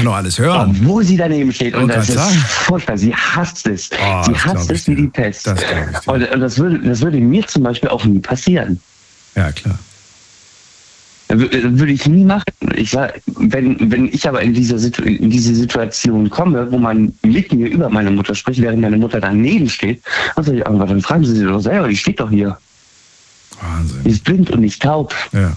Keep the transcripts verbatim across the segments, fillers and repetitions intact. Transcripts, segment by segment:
doch alles hören. Obwohl sie daneben steht. Und, und das ist sagen. furchtbar. Sie hasst es. Oh, sie hasst es wie die Pest. Das und, und das würde, das würde mir zum Beispiel auch nie passieren. Ja, klar. Würde ich nie machen. Ich sag, wenn, wenn ich aber in, dieser Situ- in diese Situation komme, wo man mit mir über meine Mutter spricht, während meine Mutter daneben steht, dann sage ich, aber dann fragen Sie sie doch selber, die steht doch hier. Wahnsinn. Die ist blind und nicht taub. Ja.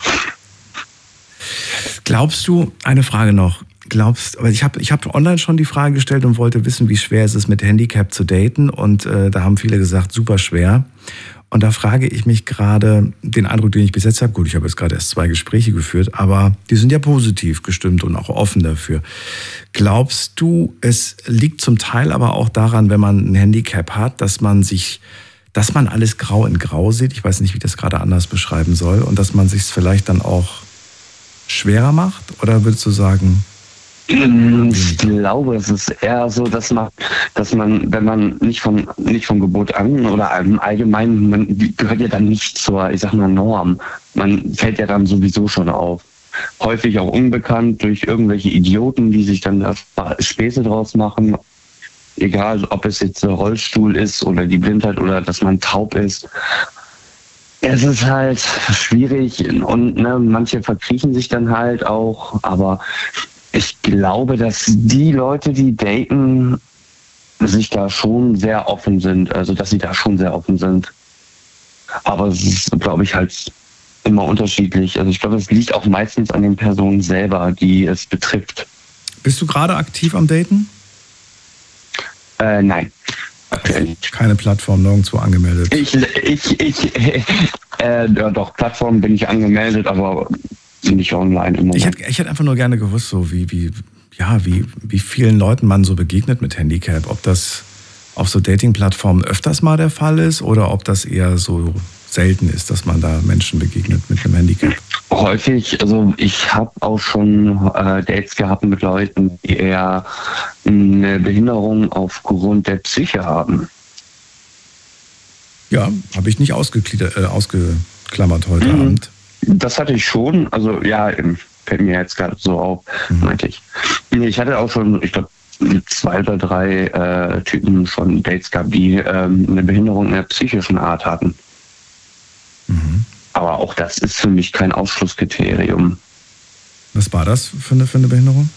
Glaubst du, eine Frage noch, glaubst, aber ich habe ich hab online schon die Frage gestellt und wollte wissen, wie schwer ist es mit Handicap zu daten, und äh, da haben viele gesagt, super schwer. Und da frage ich mich gerade, den Eindruck, den ich bis jetzt habe, gut, ich habe jetzt gerade erst zwei Gespräche geführt, aber die sind ja positiv gestimmt und auch offen dafür. Glaubst du, es liegt zum Teil aber auch daran, wenn man ein Handicap hat, dass man sich, dass man alles grau in grau sieht? Ich weiß nicht, wie ich das gerade anders beschreiben soll. Und dass man sich es vielleicht dann auch schwerer macht? Oder würdest du sagen... Ich glaube, es ist eher so, dass man, dass man, wenn man nicht von, nicht von Geburt an oder im Allgemeinen, man gehört ja dann nicht zur, ich sag mal, Norm. Man fällt ja dann sowieso schon auf. Häufig auch unbekannt durch irgendwelche Idioten, die sich dann da Späße draus machen. Egal, ob es jetzt der Rollstuhl ist oder die Blindheit oder dass man taub ist. Es ist halt schwierig und ne, manche verkriechen sich dann halt auch, aber ich glaube, dass die Leute, die daten, sich da schon sehr offen sind. Also, dass sie da schon sehr offen sind. Aber es ist, glaube ich, halt immer unterschiedlich. Also, ich glaube, es liegt auch meistens an den Personen selber, die es betrifft. Bist du gerade aktiv am Daten? Äh, nein. Aktuell nicht. Keine Plattform, nirgendwo angemeldet? Ich, ich, ich, äh, ja, doch, Plattform bin ich angemeldet, aber nicht online im Moment. Ich hätte, ich hätte einfach nur gerne gewusst, so wie, wie, ja, wie, wie vielen Leuten man so begegnet mit Handicap. Ob das auf so Dating-Plattformen öfters mal der Fall ist oder ob das eher so selten ist, dass man da Menschen begegnet mit einem Handicap. Häufig, also ich habe auch schon äh, Dates gehabt mit Leuten, die eher eine Behinderung aufgrund der Psyche haben. Ja, habe ich nicht ausgegliedert, äh, ausgeklammert heute mhm. Abend. Das hatte ich schon, also ja, fällt mir jetzt gerade so auf, mhm. meinte ich. Ich hatte auch schon, ich glaube, zwei oder drei äh, Typen schon Dates gehabt, die ähm, eine Behinderung in der psychischen Art hatten. Mhm. Aber auch das ist für mich kein Ausschlusskriterium. Was war das für eine, für eine Behinderung?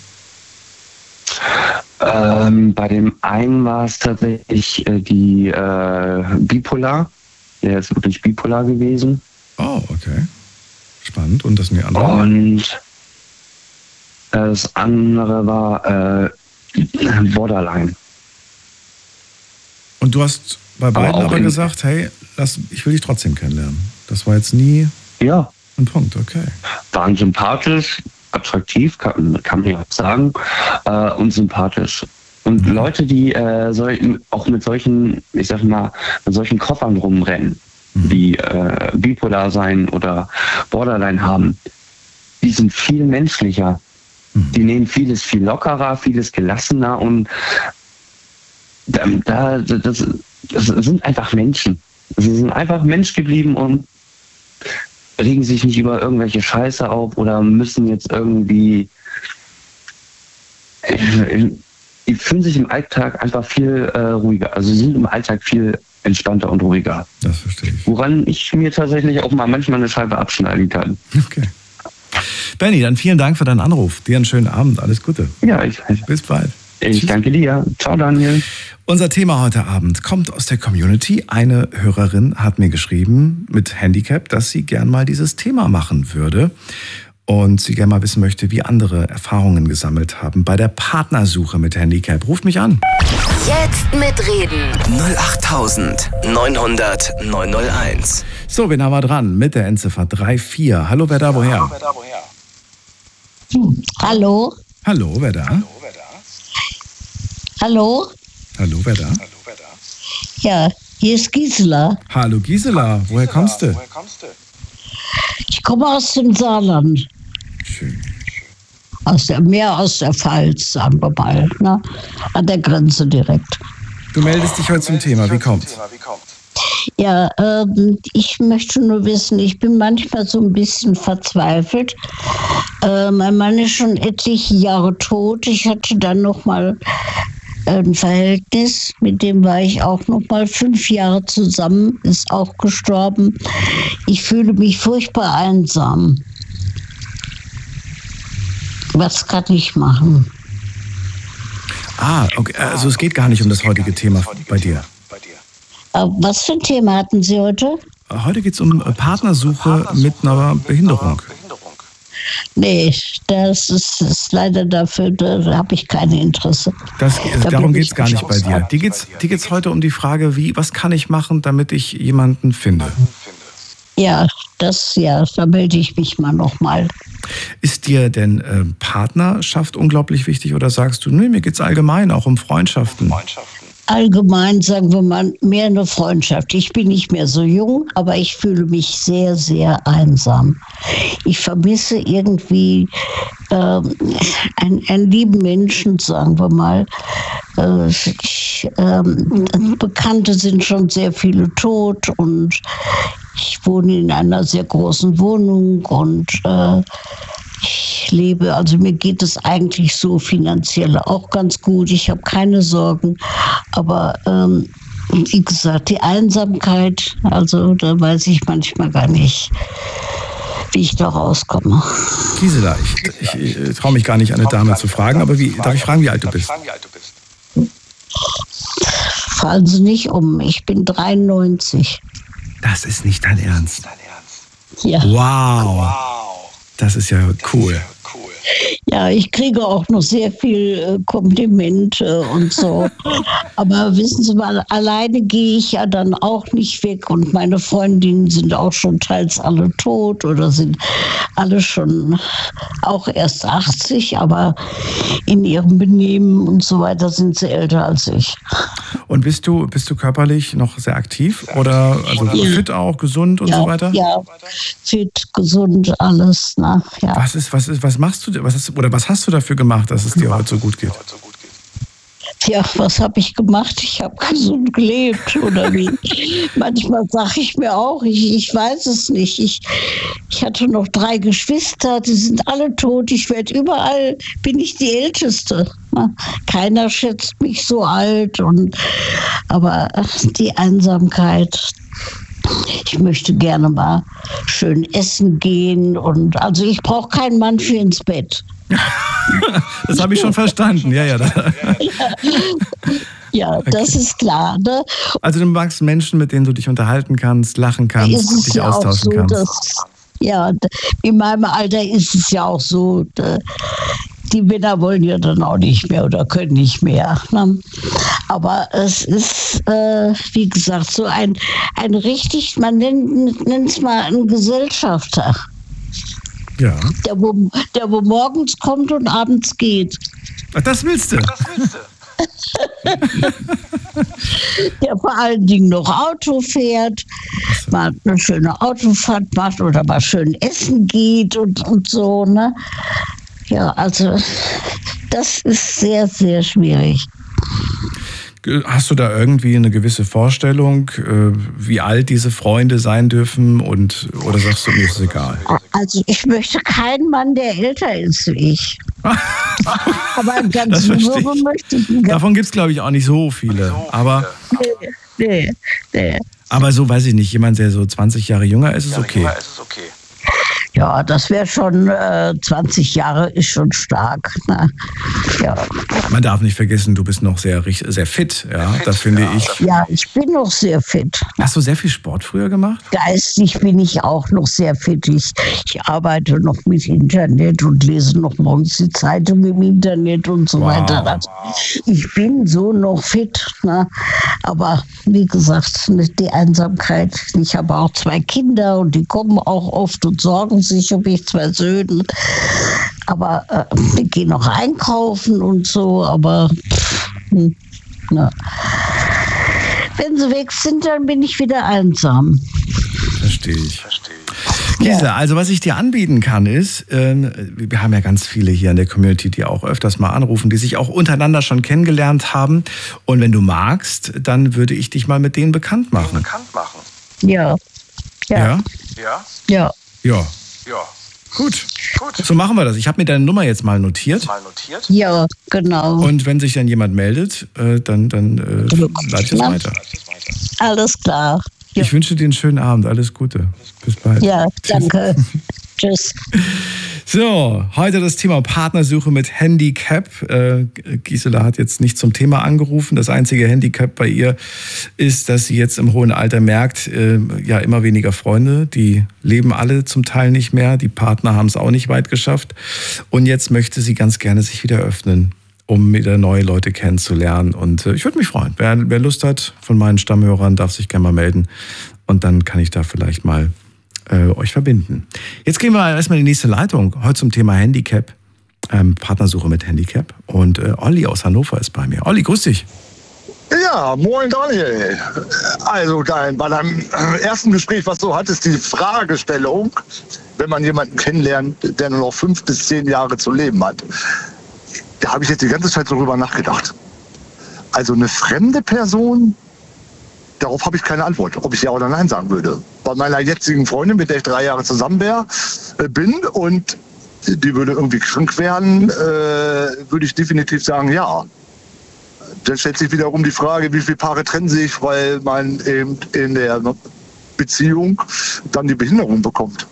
Ähm, bei dem einen war es tatsächlich äh, die äh, Bipolar. Der ist wirklich bipolar gewesen. Oh, okay. Spannend. Und das sind die anderen? Und das andere war äh, Borderline. Und du hast bei beiden aber, aber in, gesagt, hey, lass, ich will dich trotzdem kennenlernen. Das war jetzt nie ja. ein Punkt, okay. Waren sympathisch, attraktiv, kann, kann man ja sagen, äh, und sympathisch. Und mhm. Leute, die äh, so, auch mit solchen, ich sag mal, mit solchen Koffern rumrennen, mhm. die äh, bipolar sein oder Borderline haben, die sind viel menschlicher. Mhm. Die nehmen vieles viel lockerer, vieles gelassener und da, da das, das sind einfach Menschen. Sie sind einfach Mensch geblieben und regen sich nicht über irgendwelche Scheiße auf oder müssen jetzt irgendwie... Die fühlen sich im Alltag einfach viel äh, ruhiger. Also sie sind im Alltag viel entspannter und ruhiger. Das verstehe ich. Woran ich mir tatsächlich auch mal manchmal eine Scheibe abschneiden kann. Okay. Benny, dann vielen Dank für deinen Anruf. Dir einen schönen Abend. Alles Gute. Ja, ich... Bis bald. Ich Tschüss. Danke dir. Ciao, Daniel. Unser Thema heute Abend kommt aus der Community. Eine Hörerin hat mir geschrieben mit Handicap, dass sie gern mal dieses Thema machen würde und sie gern mal wissen möchte, wie andere Erfahrungen gesammelt haben bei der Partnersuche mit Handicap. Ruft mich an. Jetzt mitreden. null acht neun null null neun null eins. So, wen haben wir dran? Mit der Endziffer drei vier. Hallo, wer da, woher? Hallo, wer da, woher? Hm. Hallo. Hallo, wer da? Hallo, wer da? Hallo? Hallo, wer da? Hallo, wer da? Ja, hier ist Gisela. Hallo, Gisela. Woher kommst du? Woher kommst du? Ich komme aus dem Saarland. Schön. Aus der, mehr aus der Pfalz, sagen wir mal. Ne? An der Grenze direkt. Du meldest dich heute zum Thema. Wie kommt's? Ja, ähm, ich möchte nur wissen, ich bin manchmal so ein bisschen verzweifelt. Äh, mein Mann ist schon etliche Jahre tot. Ich hatte dann noch mal ein Verhältnis, mit dem war ich auch noch mal fünf Jahre zusammen, ist auch gestorben. Ich fühle mich furchtbar einsam. Was kann ich machen? Ah, okay. Also es geht gar nicht um das heutige Thema bei dir. Was für ein Thema hatten Sie heute? Heute geht es um Partnersuche mit einer Behinderung. Nee, das ist, ist leider dafür, da habe ich kein Interesse. Das, Da darum bin geht es ich gar nicht bei dir. Dir geht es dir geht's heute um die Frage, wie, was kann ich machen, damit ich jemanden finde? Ja, das, ja, da melde ich mich mal nochmal. Ist dir denn äh, Partnerschaft unglaublich wichtig oder sagst du, nee, mir geht es allgemein auch um Freundschaften? Allgemein sagen wir mal mehr eine Freundschaft. Ich bin nicht mehr so jung, aber ich fühle mich sehr, sehr einsam. Ich vermisse irgendwie ähm, einen, einen lieben Menschen, sagen wir mal. Äh, ich, ähm, Bekannte sind schon sehr viele tot und ich wohne in einer sehr großen Wohnung und äh, ich lebe, also mir geht es eigentlich so finanziell auch ganz gut. Ich habe keine Sorgen, aber ähm, wie gesagt, die Einsamkeit, also da weiß ich manchmal gar nicht, wie ich da rauskomme. Gisela, ich, ich, ich traue mich gar nicht, eine Dame zu fragen, aber wie, darf ich fragen, wie alt du bist? Fallen Sie nicht um, ich bin dreiundneunzig. Das ist nicht dein Ernst. Ja. Wow. Das ist ja cool. Ja, ich kriege auch noch sehr viel äh, Komplimente und so. Aber wissen Sie mal, alleine gehe ich ja dann auch nicht weg. Und meine Freundinnen sind auch schon teils alle tot oder sind alle schon auch erst achtzig. Aber in ihrem Benehmen und so weiter sind sie älter als ich. Und bist du, bist du körperlich noch sehr aktiv? Oder also Ja. fit auch, gesund und ja, so weiter? Ja, fit, gesund, alles. Na, ja. Was ist, was ist, was machst du, was ist, oder was hast du dafür gemacht, dass es dir heute so gut geht? Tja, was habe ich gemacht? Ich habe gesund gelebt oder wie? Manchmal sage ich mir auch, ich, ich weiß es nicht. Ich, ich hatte noch drei Geschwister, die sind alle tot. Ich werde überall, bin ich die Älteste. Keiner schätzt mich so alt. Und, aber die Einsamkeit, ich möchte gerne mal schön essen gehen. Und also ich brauche keinen Mann für ins Bett. Das habe ich schon verstanden, ja, ja. Ja, das okay. ist klar. Ne? Also du magst Menschen, mit denen du dich unterhalten kannst, lachen kannst, dich ja austauschen so, kannst. Dass, ja, in meinem Alter ist es ja auch so, die Männer wollen ja dann auch nicht mehr oder können nicht mehr. Ne? Aber es ist, äh, wie gesagt, so ein, ein richtig, man nennt es mal ein Gesellschafter. Ja. Der wo, der, wo morgens kommt und abends geht. Ach, das willst du? Das willst du. Der vor allen Dingen noch Auto fährt, mal eine schöne Autofahrt macht oder mal schön essen geht und, und so. Ne? Ja, also das ist sehr, sehr schwierig. Hast du da irgendwie eine gewisse Vorstellung, wie alt diese Freunde sein dürfen und oder sagst du, mir ist es egal? Also ich möchte keinen Mann, der älter ist wie ich. Aber ganz so möchte ich ihn. Davon gibt es, glaube ich, auch nicht so viele. Aber, nee, nee, nee. aber so, weiß ich nicht, jemand, der so zwanzig Jahre jünger ist, ist okay. Ja, das wäre schon, äh, zwanzig Jahre ist schon stark. Ne? Ja. Man darf nicht vergessen, du bist noch sehr, sehr fit, ja, das finde ich. Ja, ich bin noch sehr fit. Hast du sehr viel Sport früher gemacht? Geistig bin ich auch noch sehr fit. Ich, ich arbeite noch mit Internet und lese noch morgens die Zeitung im Internet und so wow. weiter. Also, ich bin so noch fit. Ne? Aber wie gesagt, die Einsamkeit. Ich habe auch zwei Kinder und die kommen auch oft und sorgen sich um mich, zwei Söhne. Aber äh, wir gehen noch einkaufen und so, aber pff, na. Wenn sie weg sind, dann bin ich wieder einsam. Verstehe ich. Gisela, Ja. also was ich dir anbieten kann ist, ähm, wir haben ja ganz viele hier in der Community, die auch öfters mal anrufen, die sich auch untereinander schon kennengelernt haben. Und wenn du magst, dann würde ich dich mal mit denen bekannt machen. Bekannt machen. Ja. Ja. Ja? Ja? Ja. Ja. Ja. Gut. Gut. So machen wir das. Ich habe mir deine Nummer jetzt mal notiert. Mal notiert. Ja, genau. Und wenn sich dann jemand meldet, äh, dann, dann äh, leite ich das Na? weiter. Alles klar. Ja, Ich wünsche dir einen schönen Abend. Alles Gute. Bis bald. ja danke. Tschüss. So, heute das Thema Partnersuche mit Handicap. Äh, Gisela hat jetzt nicht zum Thema angerufen. Das einzige Handicap bei ihr ist, dass sie jetzt im hohen Alter merkt, äh, ja, immer weniger Freunde. Die leben alle zum Teil nicht mehr. Die Partner haben es auch nicht weit geschafft. Und jetzt möchte sie ganz gerne sich wieder öffnen, um wieder neue Leute kennenzulernen. Und äh, ich würde mich freuen. Wer, wer Lust hat von meinen Stammhörern, darf sich gerne mal melden. Und dann kann ich da vielleicht mal äh, euch verbinden. Jetzt gehen wir erstmal in die nächste Leitung. Heute zum Thema Handicap. Ähm, Partnersuche mit Handicap. Und äh, Olli aus Hannover ist bei mir. Olli, grüß dich. Ja, moin Daniel. Also dein, bei deinem ersten Gespräch, was du hattest, die Fragestellung, wenn man jemanden kennenlernt, der nur noch fünf bis zehn Jahre zu leben hat, da habe ich jetzt die ganze Zeit so drüber nachgedacht. Also eine fremde Person, darauf habe ich keine Antwort, ob ich ja oder nein sagen würde. Bei meiner jetzigen Freundin, mit der ich drei Jahre zusammen wär, äh, bin und die würde irgendwie krank werden, äh, würde ich definitiv sagen, ja. Dann stellt sich wiederum die Frage, wie viele Paare trennen sich, weil man eben in der Beziehung dann die Behinderung bekommt.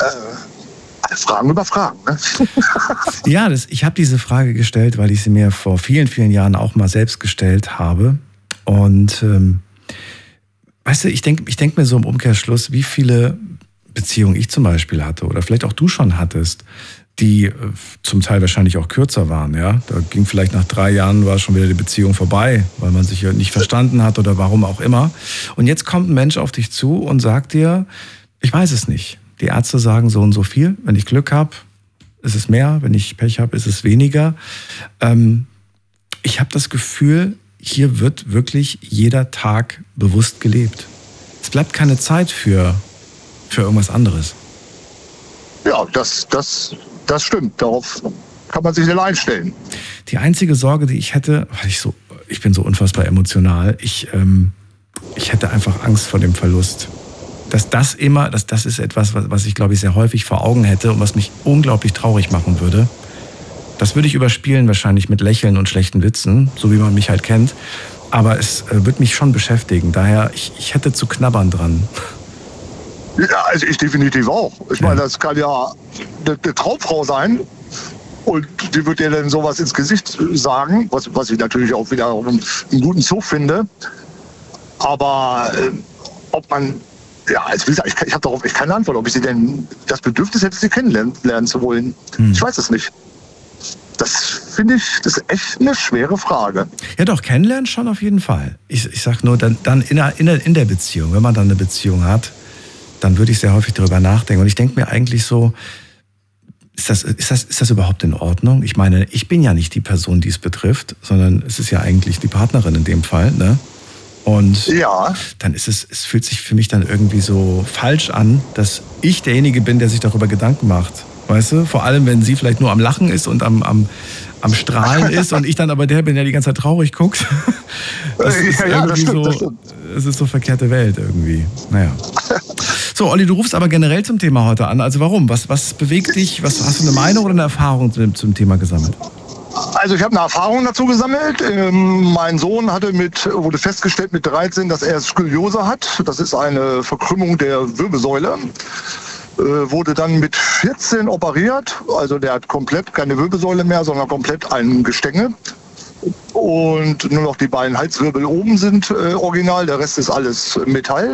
Äh, Fragen über Fragen. Ne? Ja, das, ich habe diese Frage gestellt, weil ich sie mir vor vielen, vielen Jahren auch mal selbst gestellt habe. Und ähm, weißt du, ich denke ich denk mir so im Umkehrschluss, wie viele Beziehungen ich zum Beispiel hatte oder vielleicht auch du schon hattest, die äh, zum Teil wahrscheinlich auch kürzer waren. Ja? Da ging vielleicht nach drei Jahren, war schon wieder die Beziehung vorbei, weil man sich ja nicht verstanden hat oder warum auch immer. Und jetzt kommt ein Mensch auf dich zu und sagt dir, ich weiß es nicht. Die Ärzte sagen so und so viel. Wenn ich Glück habe, ist es mehr. Wenn ich Pech habe, ist es weniger. Ähm, ich habe das Gefühl, hier wird wirklich jeder Tag bewusst gelebt. Es bleibt keine Zeit für, für irgendwas anderes. Ja, das, das, das stimmt. Darauf kann man sich nicht einstellen. Die einzige Sorge, die ich hätte, weil ich so, ich bin so unfassbar emotional, ich, ähm, ich hätte einfach Angst vor dem Verlust. Dass das immer, dass das ist etwas, was ich glaube ich sehr häufig vor Augen hätte und was mich unglaublich traurig machen würde. Das würde ich überspielen wahrscheinlich mit Lächeln und schlechten Witzen, so wie man mich halt kennt. Aber es äh, wird mich schon beschäftigen. Daher, ich, ich hätte zu knabbern dran. Ja, also ich definitiv auch. Ich Ja. meine, das kann ja eine, eine Traumfrau sein. Und die wird dir dann sowas ins Gesicht sagen, was, was ich natürlich auch wieder einen guten Zug finde. Aber äh, ob man, ja, also wie gesagt, ich, ich habe darauf echt keine Antwort, ob ich sie denn das Bedürfnis hätte, sie kennenlernen lernen zu wollen. Hm. Ich weiß es nicht. Das finde ich, das ist echt eine schwere Frage. Ja doch, kennenlernen schon auf jeden Fall. Ich, ich sag nur, dann, dann in, der, in, der, in der Beziehung, wenn man dann eine Beziehung hat, dann würde ich sehr häufig darüber nachdenken. Und ich denke mir eigentlich so, ist das, ist, das, ist das überhaupt in Ordnung? Ich meine, ich bin ja nicht die Person, die es betrifft, sondern es ist ja eigentlich die Partnerin in dem Fall, ne? Und Ja. dann ist es, es fühlt sich für mich dann irgendwie so falsch an, dass ich derjenige bin, der sich darüber Gedanken macht. Weißt du? Vor allem, wenn sie vielleicht nur am Lachen ist und am, am, am Strahlen ist und ich dann aber der bin, der die ganze Zeit traurig guckt. Das ist Ja, ja, das irgendwie stimmt, so, das stimmt. es ist so verkehrte Welt irgendwie. Naja. So, Olli, du rufst aber generell zum Thema heute an. Also warum? Was, was bewegt dich? Was, hast du eine Meinung oder eine Erfahrung zum, zum Thema gesammelt? Also ich habe eine Erfahrung dazu gesammelt. Ähm, mein Sohn hatte mit, wurde festgestellt mit dreizehn, dass er Skoliose hat. Das ist eine Verkrümmung der Wirbelsäule. Äh, wurde dann mit vierzehn operiert. Also der hat komplett keine Wirbelsäule mehr, sondern komplett ein Gestänge. Und nur noch die beiden Halswirbel oben sind äh, original. Der Rest ist alles Metall.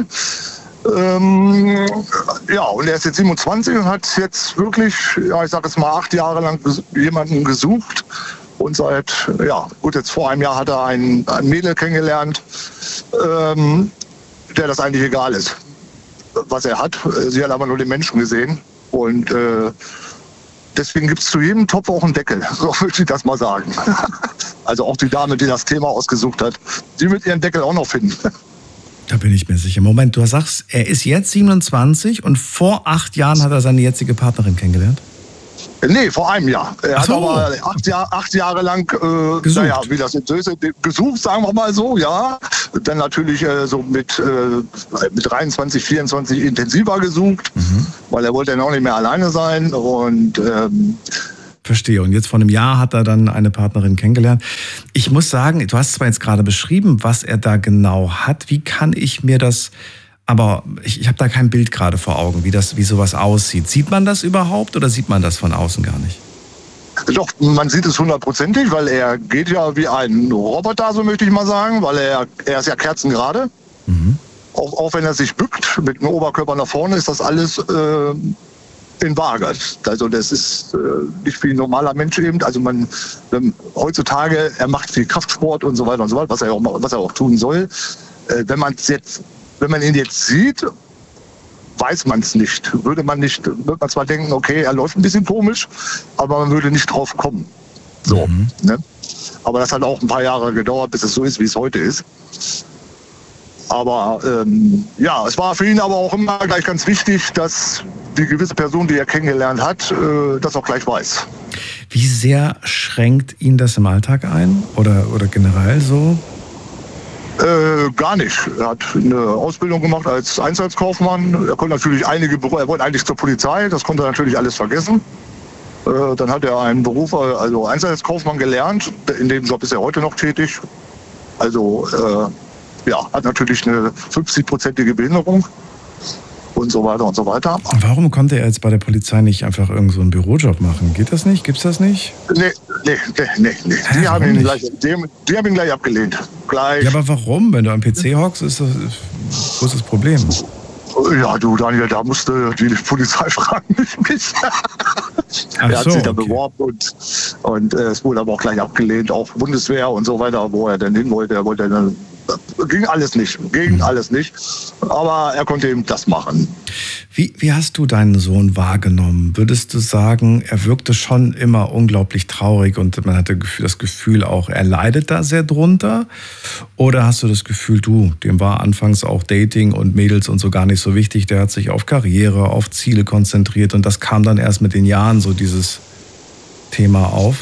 Ähm, ja, und er ist jetzt siebenundzwanzig und hat jetzt wirklich, ja, ich sage jetzt mal, acht Jahre lang jemanden gesucht. Und seit, ja, gut, jetzt vor einem Jahr hat er ein, ein Mädel kennengelernt, ähm, der das eigentlich egal ist, was er hat. Sie hat aber nur den Menschen gesehen. Und äh, deswegen gibt es zu jedem Topf auch einen Deckel, so würde ich das mal sagen. Also auch die Dame, die das Thema ausgesucht hat, die wird ihren Deckel auch noch finden. Da bin ich mir sicher. Moment, du sagst, er ist jetzt siebenundzwanzig und vor acht Jahren hat er seine jetzige Partnerin kennengelernt? Nee, vor einem Jahr. Er Ach so. hat aber acht, Jahr, acht Jahre lang, äh, Gesucht. naja, wie das jetzt so ist, gesucht, sagen wir mal so, ja. Dann natürlich äh, so mit, äh, mit dreiundzwanzig, vierundzwanzig intensiver gesucht, mhm. weil er wollte ja noch nicht mehr alleine sein. Und ähm, Verstehe. Und jetzt vor einem Jahr hat er dann eine Partnerin kennengelernt. Ich muss sagen, du hast zwar jetzt gerade beschrieben, was er da genau hat. Wie kann ich mir das... Aber ich, ich habe da kein Bild gerade vor Augen, wie, das, wie sowas aussieht. Sieht man das überhaupt oder sieht man das von außen gar nicht? Doch, man sieht es hundertprozentig, weil er geht ja wie ein Roboter, so möchte ich mal sagen, weil er, er ist ja kerzengerade. Mhm. Auch, auch wenn er sich bückt, mit dem Oberkörper nach vorne, ist das alles äh, in Waage. Also das ist äh, nicht wie ein normaler Mensch eben. Also man ähm, heutzutage, er macht viel Kraftsport und so weiter und so weiter, was er auch, was er auch tun soll. Äh, wenn man es jetzt Wenn man ihn jetzt sieht, weiß man es nicht. Würde man nicht, würde man zwar denken, okay, er läuft ein bisschen komisch, aber man würde nicht drauf kommen. So, mhm. ne? Aber das hat auch ein paar Jahre gedauert, bis es so ist, wie es heute ist. Aber ähm, ja, es war für ihn aber auch immer gleich ganz wichtig, dass die gewisse Person, die er kennengelernt hat, äh, das auch gleich weiß. Wie sehr schränkt ihn das im Alltag ein oder, oder generell so? Äh, gar nicht. Er hat eine Ausbildung gemacht als Einsatzkaufmann. Er konnte natürlich einige Berufe, er wollte eigentlich zur Polizei, das konnte er natürlich alles vergessen. Äh, dann hat er einen Beruf, also Einsatzkaufmann gelernt. In dem Job ist er heute noch tätig. Also äh, ja, hat natürlich eine fünfzig-prozentige Behinderung und so weiter und so weiter. Warum konnte er jetzt bei der Polizei nicht einfach irgend so einen Bürojob machen? Geht das nicht? Gibt's das nicht? Nee, nee, nee, nee. nee. Hä, die, haben ihn nicht? gleich, die, die haben ihn gleich abgelehnt. Gleich. Ja, aber warum? Wenn du am P C hockst, ist das, wo ist das Problem? Ja, du Daniel, da musste die Polizei fragen, nicht mich. Ach er hat so, sich da okay. beworben und, und äh, es wurde aber auch gleich abgelehnt, auch Bundeswehr und so weiter, wo er denn hin wollte. Er wollte dann, ging alles nicht, ging alles nicht. Aber er konnte eben das machen. Wie, wie hast du deinen Sohn wahrgenommen? Würdest du sagen, er wirkte schon immer unglaublich traurig und man hatte das Gefühl auch, er leidet da sehr drunter? Oder hast du das Gefühl, du, dem war anfangs auch Dating und Mädels und so gar nicht so wichtig, der hat sich auf Karriere, auf Ziele konzentriert und das kam dann erst mit den Jahren so dieses Thema auf?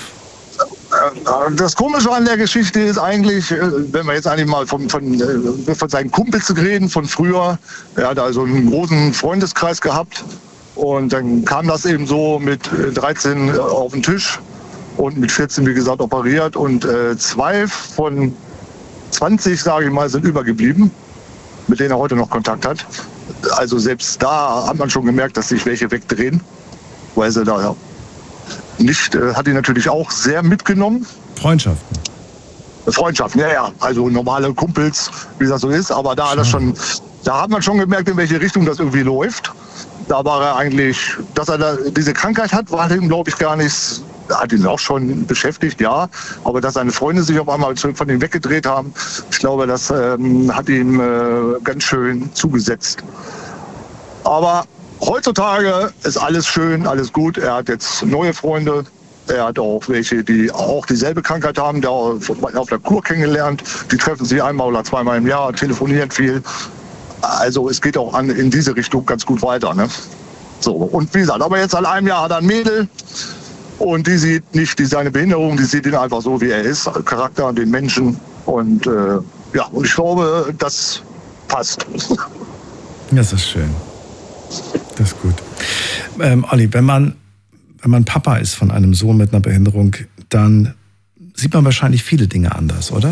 Das Komische an der Geschichte ist eigentlich, wenn wir jetzt eigentlich mal von, von, von seinen Kumpels reden, von früher. Er hat also einen großen Freundeskreis gehabt und dann kam das eben so mit dreizehn auf den Tisch und mit vierzehn, wie gesagt, operiert und äh, zwei von zwanzig, sage ich mal, sind übergeblieben, mit denen er heute noch Kontakt hat. Also selbst da hat man schon gemerkt, dass sich welche wegdrehen, weil sie da ja nicht, äh, hat ihn natürlich auch sehr mitgenommen. Freundschaften? Freundschaften, ja, ja. Also normale Kumpels, wie das so ist. Aber da hat das schon, da hat man schon gemerkt, in welche Richtung das irgendwie läuft. Da war er eigentlich, dass er da diese Krankheit hat, war ihm, glaube ich, gar nichts. Hat ihn auch schon beschäftigt, ja. Aber dass seine Freunde sich auf einmal von ihm weggedreht haben, ich glaube, das ähm, hat ihm äh, ganz schön zugesetzt. Aber heutzutage ist alles schön, alles gut. Er hat jetzt neue Freunde. Er hat auch welche, die auch dieselbe Krankheit haben, der auf der Kur kennengelernt. Die treffen sich einmal oder zweimal im Jahr, telefonieren viel. Also es geht auch an, in diese Richtung ganz gut weiter. Ne? So, und wie gesagt, aber jetzt seit einem Jahr hat er ein Mädel und die sieht nicht die, seine Behinderung, die sieht ihn einfach so, wie er ist, Charakter, den Menschen. Und äh, ja, und ich glaube, das passt. Das ist schön. Das ist gut. Ähm, Olli, wenn man, wenn man Papa ist von einem Sohn mit einer Behinderung, dann sieht man wahrscheinlich viele Dinge anders, oder?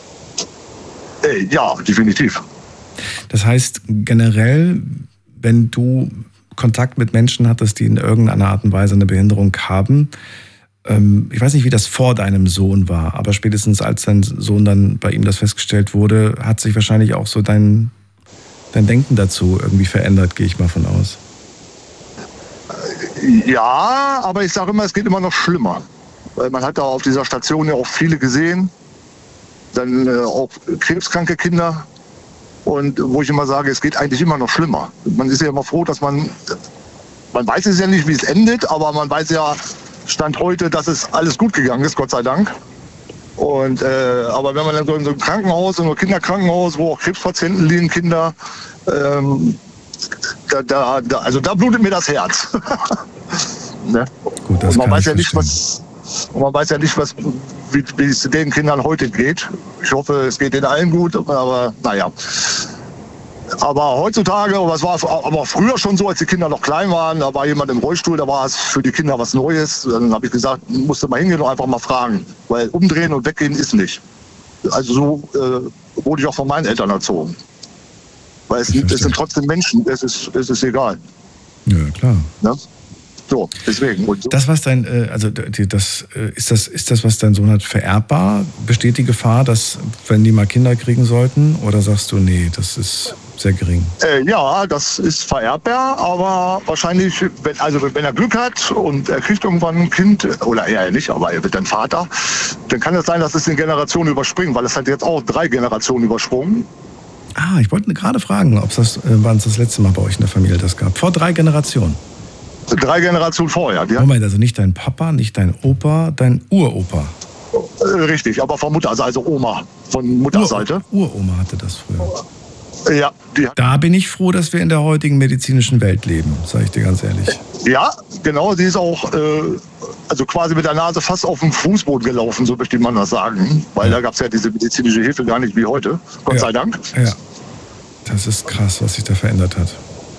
Äh, ja, definitiv. Das heißt, generell, wenn du Kontakt mit Menschen hattest, die in irgendeiner Art und Weise eine Behinderung haben, ähm, ich weiß nicht, wie das vor deinem Sohn war, aber spätestens als dein Sohn dann bei ihm das festgestellt wurde, hat sich wahrscheinlich auch so dein Dein Denken dazu irgendwie verändert, gehe ich mal von aus. Ja, aber ich sage immer, es geht immer noch schlimmer. Weil man hat da auf dieser Station ja auch viele gesehen. Dann äh, auch krebskranke Kinder. Und wo ich immer sage, es geht eigentlich immer noch schlimmer. Man ist ja immer froh, dass man, man weiß es ja nicht, wie es endet, aber man weiß ja, Stand heute, dass es alles gut gegangen ist, Gott sei Dank. Und, äh, aber wenn man dann so in so einem Krankenhaus, in so einem Kinderkrankenhaus, wo auch Krebspatienten liegen, Kinder, ähm, da, da, da, also da blutet mir das Herz. Ne? Gut, das und man kann weiß ich ja nicht, verstehen. was, und man weiß ja nicht, was, wie, wie es den Kindern heute geht. Ich hoffe, es geht ihnen allen gut, aber naja. Aber heutzutage, was war aber auch früher schon so, als die Kinder noch klein waren, da war jemand im Rollstuhl, da war es für die Kinder was Neues. Dann habe ich gesagt, musste mal hingehen und einfach mal fragen, weil umdrehen und weggehen ist nicht. Also so äh, wurde ich auch von meinen Eltern erzogen. Weil es, es sind trotzdem Menschen, es ist, es ist egal. Ja, klar. Ne? So, deswegen. Und so. Das, was dein, äh, also das, äh, ist das, ist das, was dein Sohn hat, vererbbar? Besteht die Gefahr, dass, wenn die mal Kinder kriegen sollten? Oder sagst du, nee, das ist sehr gering? Äh, ja, das ist vererbbar, aber wahrscheinlich, wenn, also wenn er Glück hat und er kriegt irgendwann ein Kind, oder er nicht, aber er wird dann Vater, dann kann es sein, dass es eine Generation überspringt, weil es hat jetzt auch drei Generationen übersprungen. Ah, ich wollte gerade fragen, ob das, äh, wann es das letzte Mal bei euch in der Familie das gab. Vor drei Generationen. Drei Generationen vorher. Ja. Moment, also nicht dein Papa, nicht dein Opa, dein Uropa. Äh, richtig, aber von Mutter, also, also Oma, von Mutterseite. Ur Uroma hatte das früher. Ja, die hat, Da bin ich froh, dass wir in der heutigen medizinischen Welt leben, sage ich dir ganz ehrlich. ja, genau, sie ist auch äh, also quasi mit der Nase fast auf dem Fußboden gelaufen, so möchte man das sagen. Weil Ja. da gab es ja diese medizinische Hilfe gar nicht wie heute, Gott Ja. sei Dank. Ja, das ist krass, was sich da verändert hat.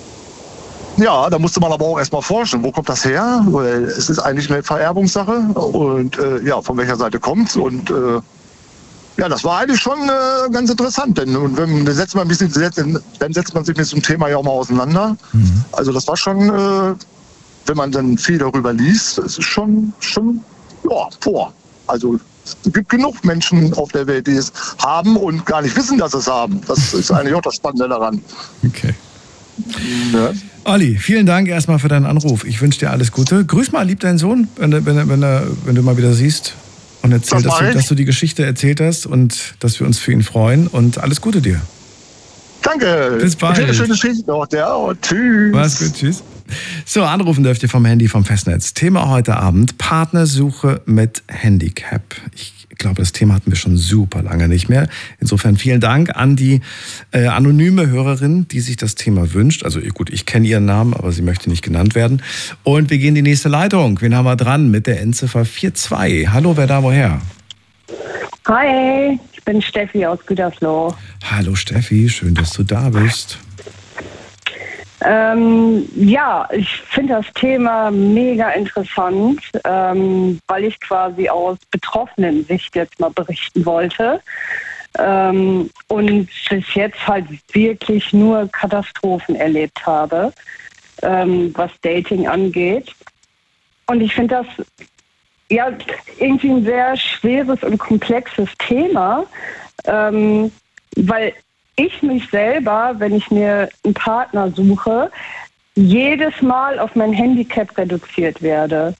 Ja, da musste man aber auch erstmal forschen, wo kommt das her? Weil es ist eigentlich eine Vererbungssache und äh, ja, von welcher Seite kommt's? Und äh, ja, das war eigentlich schon äh, ganz interessant, denn und wenn, dann, setzt man ein bisschen, dann setzt man sich mit so einem Thema ja auch mal auseinander. Mhm. Also das war schon, äh, wenn man dann viel darüber liest, es ist schon, schon, ja, vor. Also es gibt genug Menschen auf der Welt, die es haben und gar nicht wissen, dass sie es haben. Das ist eigentlich auch das Spannende daran. Okay. Ja. Olli, vielen Dank erstmal für deinen Anruf. Ich wünsche dir alles Gute. Grüß mal lieb deinen Sohn, wenn, du- wenn, du- wenn, du- wenn du mal wieder siehst. Und erzähl, Das dass mach du, ich. dass du die Geschichte erzählt hast und dass wir uns für ihn freuen. Und alles Gute dir. Danke. Bis bald. Schöne, schöne Schicht noch. Ja, und tschüss. Mach's gut, tschüss. So, anrufen dürft ihr vom Handy vom Festnetz. Thema heute Abend, Partnersuche mit Handicap. Ich glaube, das Thema hatten wir schon super lange nicht mehr. Insofern vielen Dank an die äh, anonyme Hörerin, die sich das Thema wünscht. Also gut, ich kenne ihren Namen, aber sie möchte nicht genannt werden. Und wir gehen in die nächste Leitung. Wen haben wir dran mit der Endziffer vier zwei? Hallo, wer da woher? Hi, ich bin Steffi aus Gütersloh. Hallo Steffi, schön, dass du da bist. Ähm, ja, ich finde das Thema mega interessant, ähm, weil ich quasi aus betroffenen Sicht jetzt mal berichten wollte. Ähm, und bis jetzt halt wirklich nur Katastrophen erlebt habe, ähm, was Dating angeht. Und ich finde das ja irgendwie ein sehr schweres und komplexes Thema, ähm, weil ich mich selber, wenn ich mir einen Partner suche, jedes Mal auf mein Handicap reduziert werde.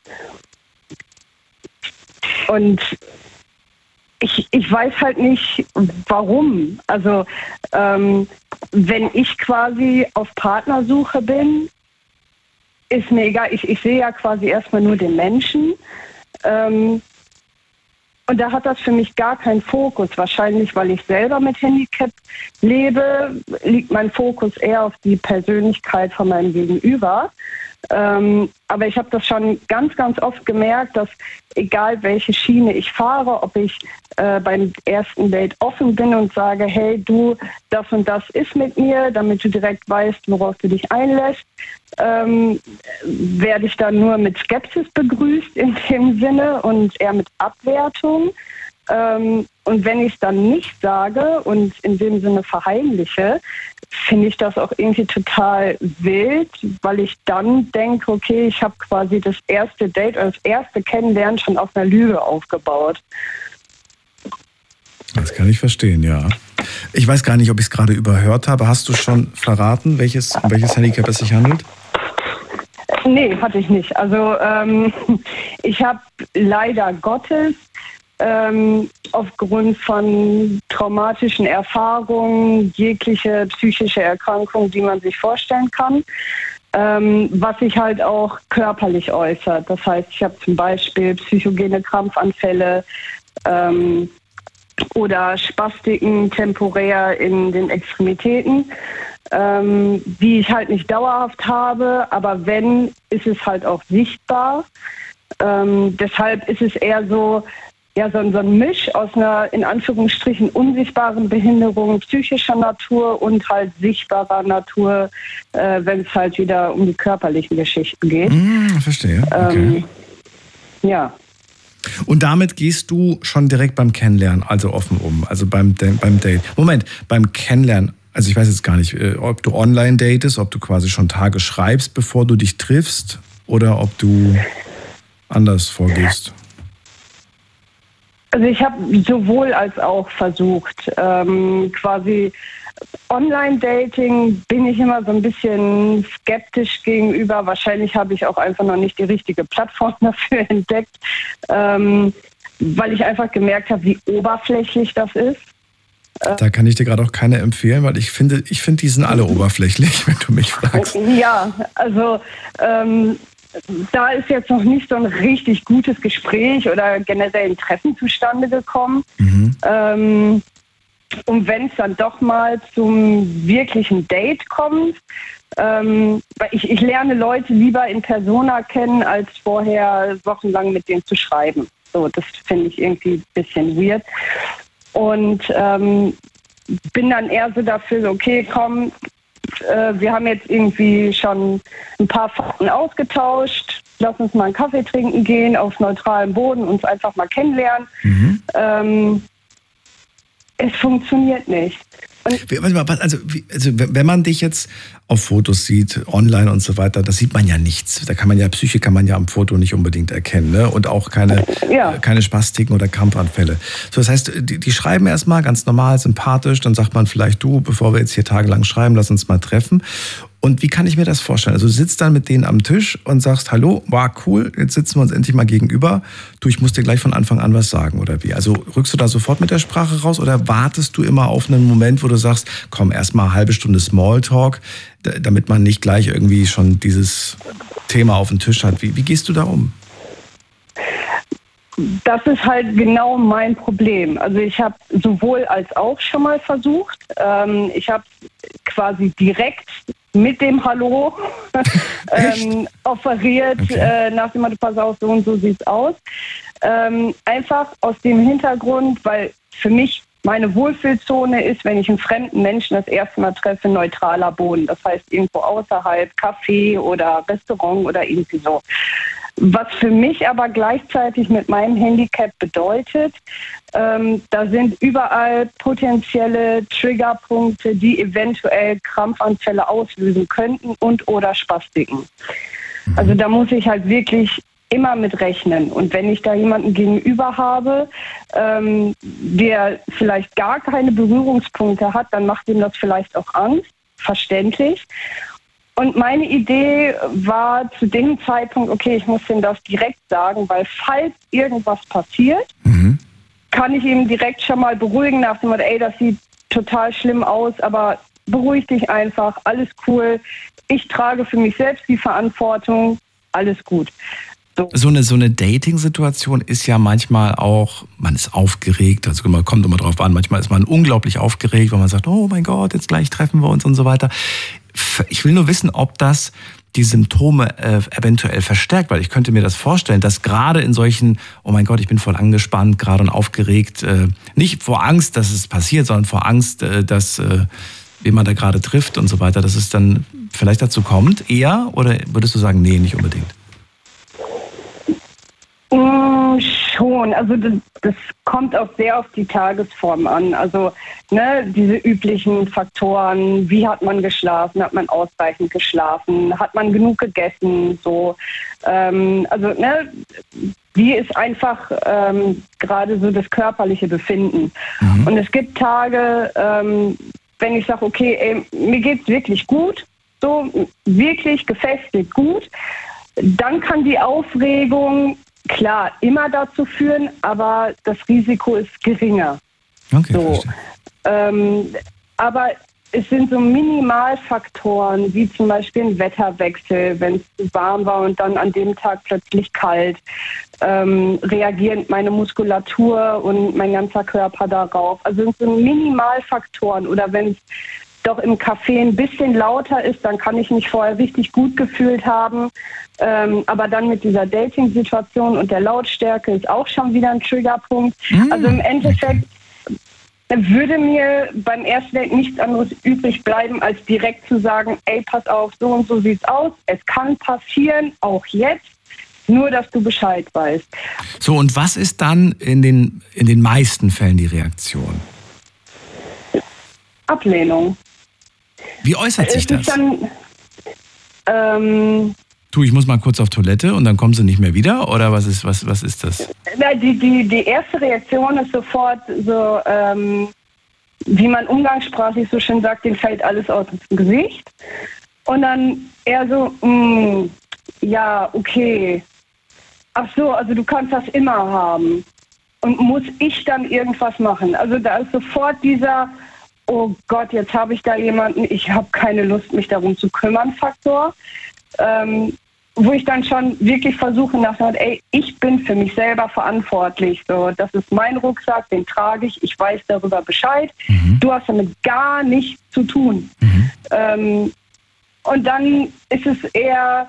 Und ich, ich weiß halt nicht, warum. Also ähm, wenn ich quasi auf Partnersuche bin, ist mir egal. Ich, ich sehe ja quasi erstmal nur den Menschen. Ähm, Und da hat das für mich gar keinen Fokus. Wahrscheinlich, weil ich selber mit Handicap lebe, liegt mein Fokus eher auf die Persönlichkeit von meinem Gegenüber. Ähm, aber ich habe das schon ganz, ganz oft gemerkt, dass egal welche Schiene ich fahre, ob ich äh, beim ersten Date offen bin und sage, hey du, das und das ist mit mir, damit du direkt weißt, worauf du dich einlässt, ähm, werde ich dann nur mit Skepsis begrüßt in dem Sinne und eher mit Abwertung. Ähm, und wenn ich es dann nicht sage und in dem Sinne verheimliche, finde ich das auch irgendwie total wild, weil ich dann denke, okay, ich habe quasi das erste Date oder das erste Kennenlernen schon auf einer Lüge aufgebaut. Das kann ich verstehen, ja. Ich weiß gar nicht, ob ich es gerade überhört habe. Hast du schon verraten, welches, um welches Handicap es sich handelt? Nee, hatte ich nicht. Also ähm, ich habe leider Gottes ähm, aufgrund von traumatischen Erfahrungen jegliche psychische Erkrankung, die man sich vorstellen kann, ähm, was sich halt auch körperlich äußert. Das heißt, ich habe zum Beispiel psychogene Krampfanfälle, ähm, oder Spastiken temporär in den Extremitäten, ähm, die ich halt nicht dauerhaft habe, aber wenn, ist es halt auch sichtbar. Ähm, deshalb ist es eher so, ja, so, so ein Misch aus einer, in Anführungsstrichen, unsichtbaren Behinderung psychischer Natur und halt sichtbarer Natur, äh, wenn es halt wieder um die körperlichen Geschichten geht. Mm, verstehe. Okay. Ähm, ja. Und damit gehst du schon direkt beim Kennenlernen, also offen um, also beim, beim Date. Moment, beim Kennenlernen, also ich weiß jetzt gar nicht, ob du online datest, ob du quasi schon Tage schreibst, bevor du dich triffst, oder ob du anders vorgehst. Also ich habe sowohl als auch versucht, ähm, quasi Online-Dating bin ich immer so ein bisschen skeptisch gegenüber. Wahrscheinlich habe ich auch einfach noch nicht die richtige Plattform dafür entdeckt, ähm, weil ich einfach gemerkt habe, wie oberflächlich das ist. Da kann ich dir gerade auch keine empfehlen, weil ich finde, ich finde, die sind alle oberflächlich, wenn du mich fragst. Ja, also ähm, da ist jetzt noch nicht so ein richtig gutes Gespräch oder generell ein Treffen zustande gekommen. Mhm. Ähm, und wenn es dann doch mal zum wirklichen Date kommt, ähm, weil ich, ich lerne Leute lieber in Persona kennen, als vorher wochenlang mit denen zu schreiben. So, das finde ich irgendwie ein bisschen weird. Und ähm, bin dann eher so dafür, so, okay, komm, äh, wir haben jetzt irgendwie schon ein paar Fakten ausgetauscht, lass uns mal einen Kaffee trinken gehen, auf neutralem Boden, uns einfach mal kennenlernen. Mhm. Ähm, es funktioniert nicht. Und also, also wenn man dich jetzt auf Fotos sieht, online und so weiter, das sieht man ja nichts. Da kann man ja, Psyche kann man ja am Foto nicht unbedingt erkennen, ne? Und auch keine, ja. keine Spastiken oder Krampfanfälle. So, das heißt, die, die schreiben erstmal ganz normal, sympathisch, dann sagt man vielleicht, du, bevor wir jetzt hier tagelang schreiben, lass uns mal treffen. Und wie kann ich mir das vorstellen? Also du sitzt dann mit denen am Tisch und sagst, hallo, war cool, jetzt sitzen wir uns endlich mal gegenüber. Du, ich muss dir gleich von Anfang an was sagen, oder wie? Also rückst du da sofort mit der Sprache raus oder wartest du immer auf einen Moment, wo du sagst, komm, erstmal eine halbe Stunde Smalltalk, damit man nicht gleich irgendwie schon dieses Thema auf dem Tisch hat. Wie, wie gehst du da um? Das ist halt genau mein Problem. Also ich habe sowohl als auch schon mal versucht. Ähm, ich habe quasi direkt mit dem Hallo ähm, offeriert, okay. äh, nach dem Motto, pass auf, so und so sieht's aus. Ähm, einfach aus dem Hintergrund, weil für mich meine Wohlfühlzone ist, wenn ich einen fremden Menschen das erste Mal treffe, neutraler Boden. Das heißt irgendwo außerhalb, Café oder Restaurant oder irgendwie so. Was für mich aber gleichzeitig mit meinem Handicap bedeutet, ähm, da sind überall potenzielle Triggerpunkte, die eventuell Krampfanfälle auslösen könnten und oder Spastiken. Also da muss ich halt wirklich immer mit rechnen. Und wenn ich da jemanden gegenüber habe, ähm, der vielleicht gar keine Berührungspunkte hat, dann macht ihm das vielleicht auch Angst, verständlich. Und meine Idee war zu dem Zeitpunkt, okay, ich muss ihm das direkt sagen, weil falls irgendwas passiert, mhm. kann ich ihm direkt schon mal beruhigen nach dem Motto, ey, das sieht total schlimm aus, aber beruhig dich einfach, alles cool. Ich trage für mich selbst die Verantwortung, alles gut. So. So eine, so eine Dating-Situation ist ja manchmal auch, man ist aufgeregt, also man kommt immer drauf an, manchmal ist man unglaublich aufgeregt, weil man sagt, oh mein Gott, jetzt gleich treffen wir uns und so weiter. Ich will nur wissen, ob das die Symptome äh, eventuell verstärkt, weil ich könnte mir das vorstellen, dass gerade in solchen, oh mein Gott, ich bin voll angespannt, gerade und aufgeregt, äh, nicht vor Angst, dass es passiert, sondern vor Angst, äh, dass, äh, wie man da gerade trifft und so weiter, dass es dann vielleicht dazu kommt, eher, oder würdest du sagen, nee, nicht unbedingt? Mm, schon, also das, das kommt auch sehr auf die Tagesform an. Also ne, diese üblichen Faktoren, wie hat man geschlafen, hat man ausreichend geschlafen, hat man genug gegessen, so. Ähm, also ne, wie ist einfach ähm, gerade so das körperliche Befinden. Mhm. Und es gibt Tage, ähm, wenn ich sage, okay, ey, mir geht's wirklich gut, so wirklich gefestigt gut, dann kann die Aufregung klar immer dazu führen, aber das Risiko ist geringer. Okay, so. ähm, aber es sind so Minimalfaktoren, wie zum Beispiel ein Wetterwechsel, wenn es warm war und dann an dem Tag plötzlich kalt, ähm, reagiert meine Muskulatur und mein ganzer Körper darauf. Also es sind so Minimalfaktoren. Oder wenn es doch im Café ein bisschen lauter ist, dann kann ich mich vorher richtig gut gefühlt haben. Ähm, aber dann mit dieser Dating-Situation und der Lautstärke ist auch schon wieder ein Triggerpunkt. Mm. Also im Endeffekt würde mir beim ersten Date nichts anderes übrig bleiben, als direkt zu sagen, ey, pass auf, so und so sieht's aus. Es kann passieren, auch jetzt, nur dass du Bescheid weißt. So, und was ist dann in den, in den meisten Fällen die Reaktion? Ablehnung. Wie äußert sich das? Dann, ähm, du, ich muss mal kurz auf Toilette und dann kommen sie nicht mehr wieder? Oder was ist, was, was ist das? Na, die, die, die erste Reaktion ist sofort so, ähm, wie man umgangssprachlich so schön sagt, denen fällt alles aus dem Gesicht. Und dann eher so, mh, ja, okay. Ach so, also du kannst das immer haben. Und muss ich dann irgendwas machen? Also da ist sofort dieser, oh Gott, jetzt habe ich da jemanden, ich habe keine Lust, mich darum zu kümmern, Faktor. Ähm, wo ich dann schon wirklich versuche, nachher, ey, ich bin für mich selber verantwortlich. So, das ist mein Rucksack, den trage ich, ich weiß darüber Bescheid. Mhm. Du hast damit gar nichts zu tun. Mhm. Ähm, und dann ist es eher,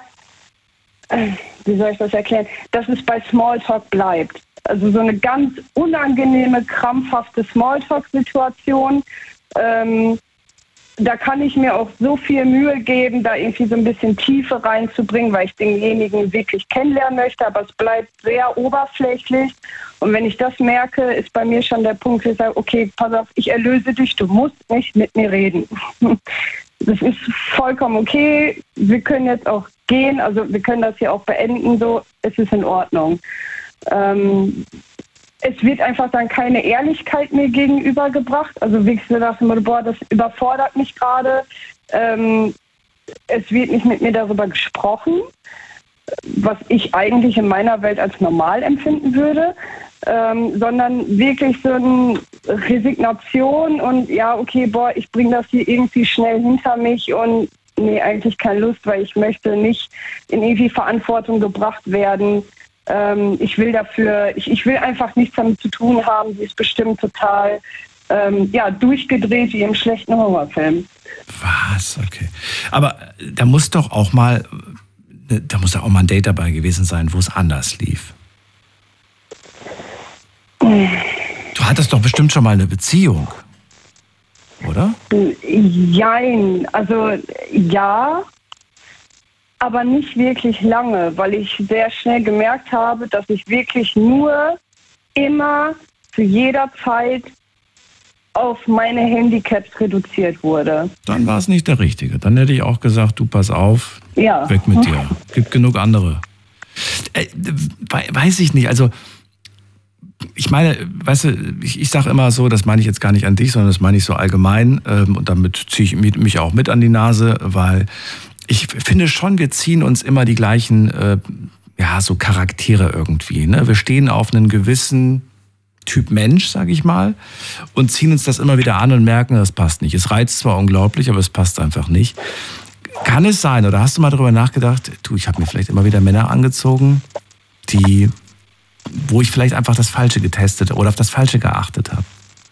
äh, wie soll ich das erklären, dass es bei Smalltalk bleibt. Also so eine ganz unangenehme, krampfhafte Smalltalk-Situation. Ähm, Da kann ich mir auch so viel Mühe geben, da irgendwie so ein bisschen Tiefe reinzubringen, weil ich denjenigen wirklich kennenlernen möchte, aber es bleibt sehr oberflächlich. Und wenn ich das merke, ist bei mir schon der Punkt, wo ich sage, okay, pass auf, ich erlöse dich, du musst nicht mit mir reden. Das ist vollkommen okay, wir können jetzt auch gehen, also wir können das hier auch beenden, so, es ist in Ordnung. Ähm, Es wird einfach dann keine Ehrlichkeit mir gegenübergebracht. Also wirklich so nach dem Motto, boah, das überfordert mich gerade. Ähm, es wird nicht mit mir darüber gesprochen, was ich eigentlich in meiner Welt als normal empfinden würde, ähm, sondern wirklich so eine Resignation und ja, okay, boah, ich bringe das hier irgendwie schnell hinter mich und nee, eigentlich keine Lust, weil ich möchte nicht in irgendwie Verantwortung gebracht werden. Ähm, ich will dafür, ich, ich will einfach nichts damit zu tun haben. Sie ist bestimmt total ähm, ja, durchgedreht wie im schlechten Horrorfilm. Was? Okay. Aber da muss doch auch mal, da muss doch auch mal ein Date dabei gewesen sein, wo es anders lief. Du hattest doch bestimmt schon mal eine Beziehung, oder? Jein, also ja, aber nicht wirklich lange, weil ich sehr schnell gemerkt habe, dass ich wirklich nur immer zu jeder Zeit auf meine Handicaps reduziert wurde. Dann war es nicht der Richtige. Dann hätte ich auch gesagt, du pass auf, ja. Weg mit dir. Gibt genug andere. Äh, weiß ich nicht, also ich meine, weißt du, ich, ich sage immer so, das meine ich jetzt gar nicht an dich, sondern das meine ich so allgemein ähm, und damit ziehe ich mich auch mit an die Nase, weil ich finde schon, wir ziehen uns immer die gleichen, äh, ja, so Charaktere irgendwie. Ne? Wir stehen auf einen gewissen Typ Mensch, sage ich mal, und ziehen uns das immer wieder an und merken, das passt nicht. Es reizt zwar unglaublich, aber es passt einfach nicht. Kann es sein, oder hast du mal darüber nachgedacht, du, ich habe mir vielleicht immer wieder Männer angezogen, die, wo ich vielleicht einfach das Falsche getestet oder auf das Falsche geachtet habe?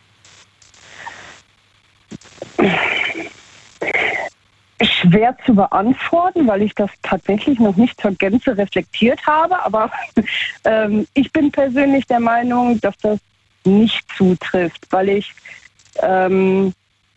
Schwer zu beantworten, weil ich das tatsächlich noch nicht zur Gänze reflektiert habe, aber ähm, ich bin persönlich der Meinung, dass das nicht zutrifft, weil ich ähm,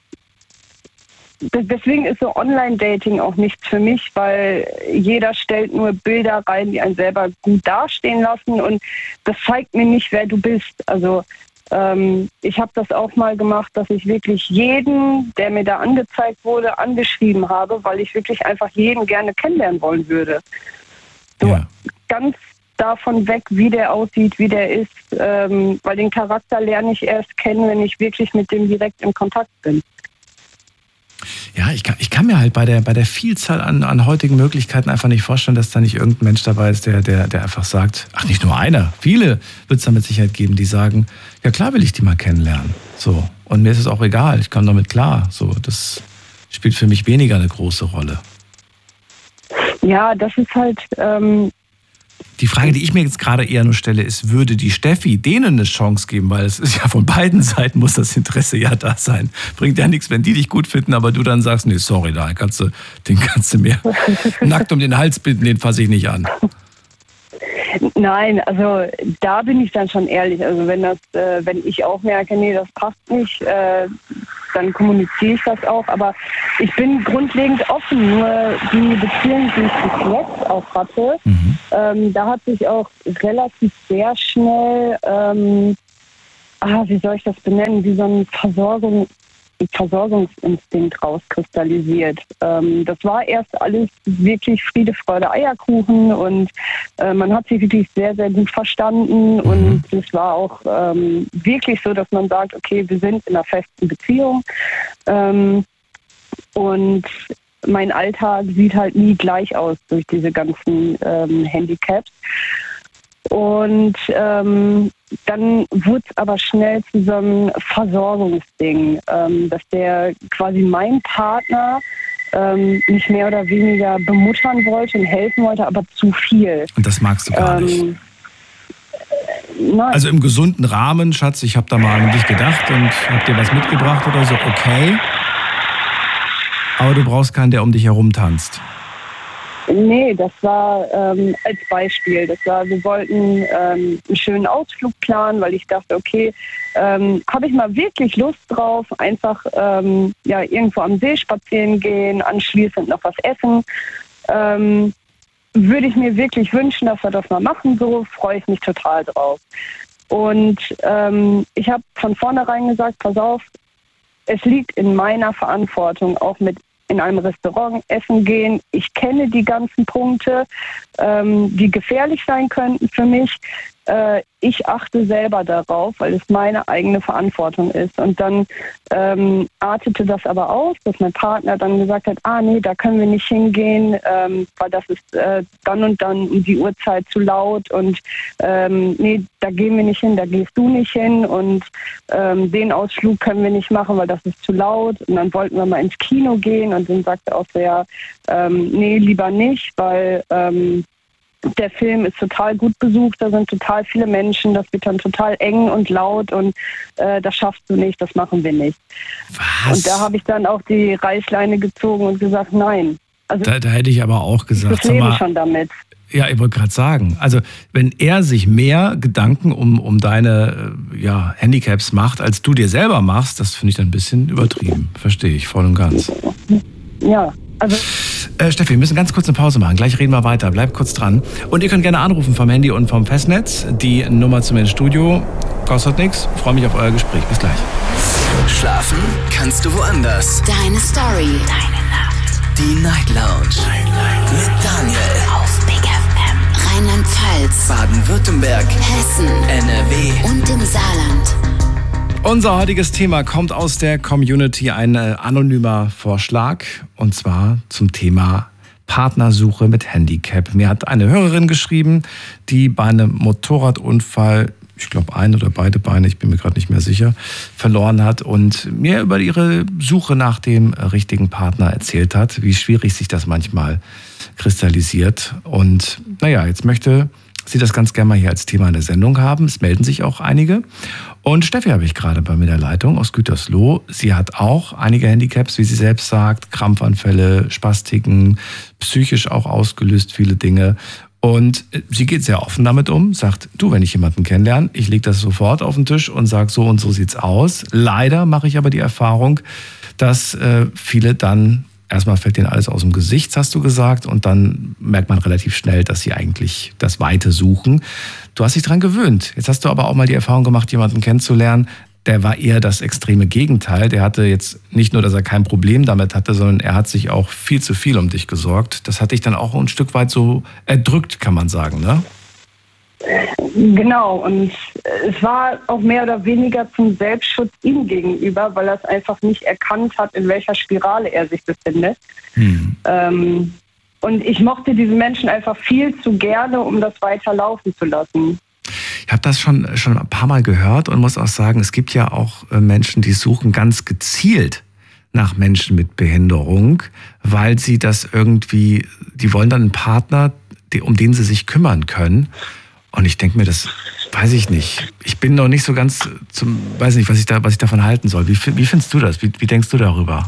deswegen ist so Online-Dating auch nichts für mich, weil jeder stellt nur Bilder rein, die einen selber gut dastehen lassen und das zeigt mir nicht, wer du bist. Also Ähm, ich habe das auch mal gemacht, dass ich wirklich jeden, der mir da angezeigt wurde, angeschrieben habe, weil ich wirklich einfach jeden gerne kennenlernen wollen würde. So ja. Ganz davon weg, wie der aussieht, wie der ist, ähm, weil den Charakter lerne ich erst kennen, wenn ich wirklich mit dem direkt in Kontakt bin. Ja, ich kann, ich kann mir halt bei der, bei der Vielzahl an, an heutigen Möglichkeiten einfach nicht vorstellen, dass da nicht irgendein Mensch dabei ist, der, der, der einfach sagt, ach, nicht nur einer, viele wird es da mit Sicherheit geben, die sagen, ja klar will ich die mal kennenlernen. So. Und mir ist es auch egal, ich komme damit klar. So, das spielt für mich weniger eine große Rolle. Ja, das ist halt... Ähm Die Frage, die ich mir jetzt gerade eher nur stelle, ist, würde die Steffi denen eine Chance geben? Weil es ist ja von beiden Seiten, muss das Interesse ja da sein. Bringt ja nichts, wenn die dich gut finden, aber du dann sagst, nee, sorry, da kannst du, den kannst du mir nackt um den Hals binden, den fasse ich nicht an. Nein, also da bin ich dann schon ehrlich. Also wenn das, äh, wenn ich auch merke, nee, das passt nicht, äh, dann kommuniziere ich das auch. Aber ich bin grundlegend offen. Nur die Beziehung, die ich bis jetzt auch hatte, mhm. ähm, da hat sich auch relativ sehr schnell, ähm, ah, wie soll ich das benennen, wie so ein Versorgung, Versorgungsinstinkt rauskristallisiert. Ähm, das war erst alles wirklich Friede, Freude, Eierkuchen und äh, man hat sich wirklich sehr, sehr gut verstanden mhm. und es war auch ähm, wirklich so, dass man sagt, okay, wir sind in einer festen Beziehung ähm, und mein Alltag sieht halt nie gleich aus durch diese ganzen ähm, Handicaps. Und ähm, dann wurde es aber schnell zu so einem Versorgungsding, ähm, dass der quasi mein Partner ähm, mich mehr oder weniger bemuttern wollte und helfen wollte, aber zu viel. Und das magst du gar ähm, nicht? Nein. Also im gesunden Rahmen, Schatz, ich habe da mal an dich gedacht und hab dir was mitgebracht oder so, okay. Aber du brauchst keinen, der um dich herum tanzt. Nee, das war ähm, als Beispiel. Das war, wir wollten ähm, einen schönen Ausflug planen, weil ich dachte, okay, ähm, habe ich mal wirklich Lust drauf, einfach ähm, ja irgendwo am See spazieren gehen, anschließend noch was essen. Ähm, würde ich mir wirklich wünschen, dass wir das mal machen, so freue ich mich total drauf. Und ähm, ich habe von vornherein gesagt, pass auf, es liegt in meiner Verantwortung, auch mit in einem Restaurant essen gehen. Ich kenne die ganzen Punkte, ähm, die gefährlich sein könnten für mich. Äh, ich achte selber darauf, weil es meine eigene Verantwortung ist. Und dann ähm, artete das aber aus, dass mein Partner dann gesagt hat, ah nee, da können wir nicht hingehen, ähm, weil das ist äh, dann und dann um die Uhrzeit zu laut und ähm, nee, da gehen wir nicht hin, da gehst du nicht hin und ähm, den Ausflug können wir nicht machen, weil das ist zu laut. Und dann wollten wir mal ins Kino gehen und dann sagte er auch so, ja, ähm, nee, lieber nicht, weil ähm, der Film ist total gut besucht, da sind total viele Menschen, das wird dann total eng und laut und äh, das schaffst du nicht, das machen wir nicht. Was? Und da habe ich dann auch die Reißleine gezogen und gesagt, nein. Also da, da hätte ich aber auch gesagt, ich lebe schon damit. Ja, ich wollte gerade sagen, also wenn er sich mehr Gedanken um, um deine ja, Handicaps macht, als du dir selber machst, das finde ich dann ein bisschen übertrieben. Verstehe ich voll und ganz. Ja, also... Äh, Steffi, wir müssen ganz kurz eine Pause machen. Gleich reden wir weiter. Bleibt kurz dran. Und ihr könnt gerne anrufen vom Handy und vom Festnetz. Die Nummer zu mir ins Studio kostet nichts. Ich freue mich auf euer Gespräch. Bis gleich. Schlafen kannst du woanders. Deine Story. Deine Nacht. Die Night Lounge. Night, Night. Mit Daniel. Auf Big F M. Rheinland-Pfalz. Baden-Württemberg. Hessen. N R W. Und im Saarland. Unser heutiges Thema kommt aus der Community, ein äh, anonymer Vorschlag, und zwar zum Thema Partnersuche mit Handicap. Mir hat eine Hörerin geschrieben, die bei einem Motorradunfall, ich glaube ein oder beide Beine, ich bin mir gerade nicht mehr sicher, verloren hat und mir über ihre Suche nach dem richtigen Partner erzählt hat, wie schwierig sich das manchmal kristallisiert. Und naja, jetzt möchte sie das ganz gerne mal hier als Thema in der Sendung haben. Es melden sich auch einige. Und Steffi habe ich gerade bei mir in der Leitung aus Gütersloh. Sie hat auch einige Handicaps, wie sie selbst sagt, Krampfanfälle, Spastiken, psychisch auch ausgelöst, viele Dinge. Und sie geht sehr offen damit um, sagt, du, wenn ich jemanden kennenlerne, ich lege das sofort auf den Tisch und sage, so und so sieht's aus. Leider mache ich aber die Erfahrung, dass äh, viele dann, erstmal fällt denen alles aus dem Gesicht, hast du gesagt, und dann merkt man relativ schnell, dass sie eigentlich das Weite suchen. Du hast dich dran gewöhnt. Jetzt hast du aber auch mal die Erfahrung gemacht, jemanden kennenzulernen, der war eher das extreme Gegenteil. Der hatte jetzt nicht nur, dass er kein Problem damit hatte, sondern er hat sich auch viel zu viel um dich gesorgt. Das hat dich dann auch ein Stück weit so erdrückt, kann man sagen, ne? Genau, und es war auch mehr oder weniger zum Selbstschutz ihm gegenüber, weil er es einfach nicht erkannt hat, in welcher Spirale er sich befindet. Hm. Ähm, und ich mochte diesen Menschen einfach viel zu gerne, um das weiter laufen zu lassen. Ich habe das schon, schon ein paar Mal gehört und muss auch sagen, es gibt ja auch Menschen, die suchen ganz gezielt nach Menschen mit Behinderung, weil sie das irgendwie, die wollen dann einen Partner, die, um den sie sich kümmern können. Und ich denke mir, das weiß ich nicht. Ich bin noch nicht so ganz zum, weiß nicht, was ich da, was ich davon halten soll. Wie, wie findest du das? Wie, wie denkst du darüber?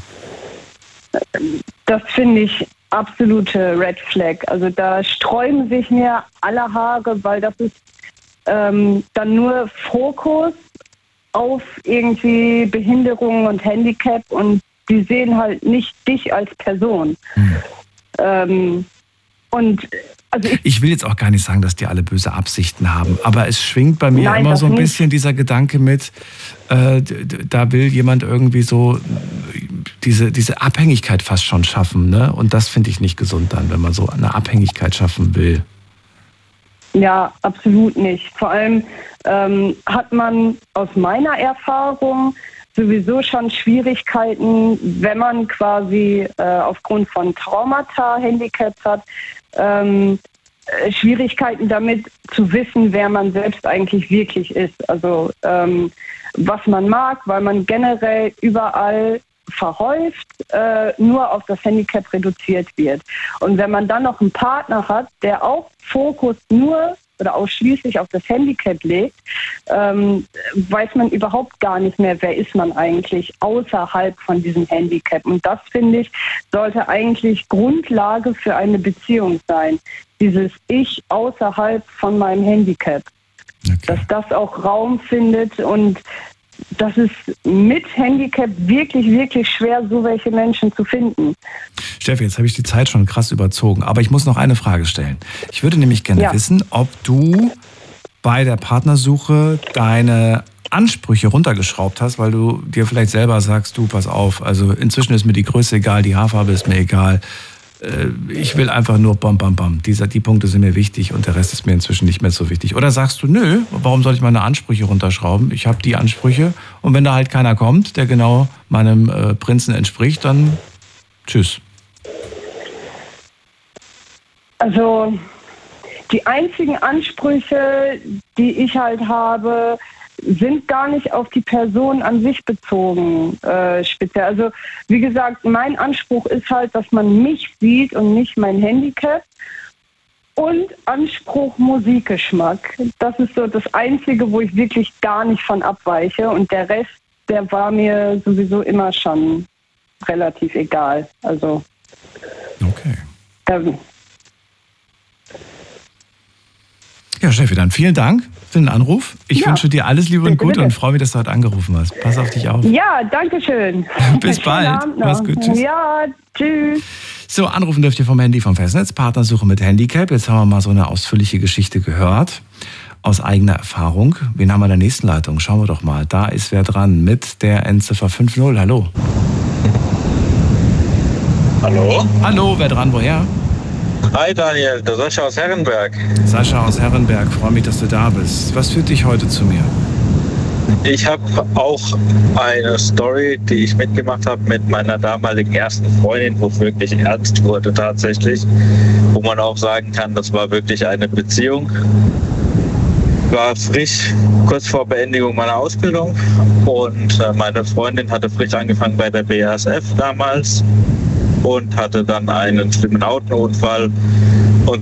Das finde ich absolute Red Flag. Also da sträuben sich mir alle Haare, weil das ist ähm, dann nur Fokus auf irgendwie Behinderung und Handicap und die sehen halt nicht dich als Person. Hm. Ähm, und also ich, ich will jetzt auch gar nicht sagen, dass die alle böse Absichten haben, aber es schwingt bei mir Nein, immer so ein nicht. bisschen dieser Gedanke mit, äh, da will jemand irgendwie so diese, diese Abhängigkeit fast schon schaffen, ne? Und das finde ich nicht gesund dann, wenn man so eine Abhängigkeit schaffen will. Ja, absolut nicht. Vor allem ähm, hat man aus meiner Erfahrung sowieso schon Schwierigkeiten, wenn man quasi äh, aufgrund von Traumata Handicaps hat, ähm, äh, Schwierigkeiten damit zu wissen, wer man selbst eigentlich wirklich ist. Also ähm, was man mag, weil man generell überall verhäuft, äh, nur auf das Handicap reduziert wird. Und wenn man dann noch einen Partner hat, der auch Fokus nur oder ausschließlich auf das Handicap legt, ähm, weiß man überhaupt gar nicht mehr, wer ist man eigentlich außerhalb von diesem Handicap. Und das, finde ich, sollte eigentlich Grundlage für eine Beziehung sein. Dieses Ich außerhalb von meinem Handicap. Okay. Dass das auch Raum findet und das ist mit Handicap wirklich, wirklich schwer, so welche Menschen zu finden. Steffi, jetzt habe ich die Zeit schon krass überzogen, aber ich muss noch eine Frage stellen. Ich würde nämlich gerne ja. wissen, ob du bei der Partnersuche deine Ansprüche runtergeschraubt hast, weil du dir vielleicht selber sagst, du, pass auf, also inzwischen ist mir die Größe egal, die Haarfarbe ist mir egal, ich will einfach nur bam, bam, bam. Diese, die Punkte sind mir wichtig und der Rest ist mir inzwischen nicht mehr so wichtig. Oder sagst du, nö, warum soll ich meine Ansprüche runterschrauben? Ich habe die Ansprüche und wenn da halt keiner kommt, der genau meinem äh, Prinzen entspricht, dann tschüss. Also die einzigen Ansprüche, die ich halt habe, sind gar nicht auf die Person an sich bezogen, äh, speziell. Also wie gesagt, mein Anspruch ist halt, dass man mich sieht und nicht mein Handicap. Und Anspruch Musikgeschmack. Das ist so das Einzige, wo ich wirklich gar nicht von abweiche. Und der Rest, der war mir sowieso immer schon relativ egal. Also okay. Ähm, Ja, Steffi, dann vielen Dank für den Anruf. Ich ja. wünsche dir alles Liebe und bitte, Gute bitte. und freue mich, dass du heute angerufen hast. Pass auf dich auf. Ja, danke schön. Bis bald. Mach's gut. Tschüss. Ja, tschüss. So, anrufen dürft ihr vom Handy vom Festnetz. Partnersuche mit Handicap. Jetzt haben wir mal so eine ausführliche Geschichte gehört. Aus eigener Erfahrung. Wen haben wir in der nächsten Leitung? Schauen wir doch mal. Da ist wer dran mit der Endziffer fünf null. Hallo. Hallo. Hallo, wer dran? Woher? Hi Daniel, der Sascha aus Herrenberg. Sascha aus Herrenberg, freue mich, dass du da bist. Was führt dich heute zu mir? Ich habe auch eine Story, die ich mitgemacht habe mit meiner damaligen ersten Freundin, wo es wirklich ernst wurde tatsächlich. Wo man auch sagen kann, das war wirklich eine Beziehung. War frisch, kurz vor Beendigung meiner Ausbildung. Und meine Freundin hatte frisch angefangen bei der B A S F damals. Und hatte dann einen schlimmen Autounfall und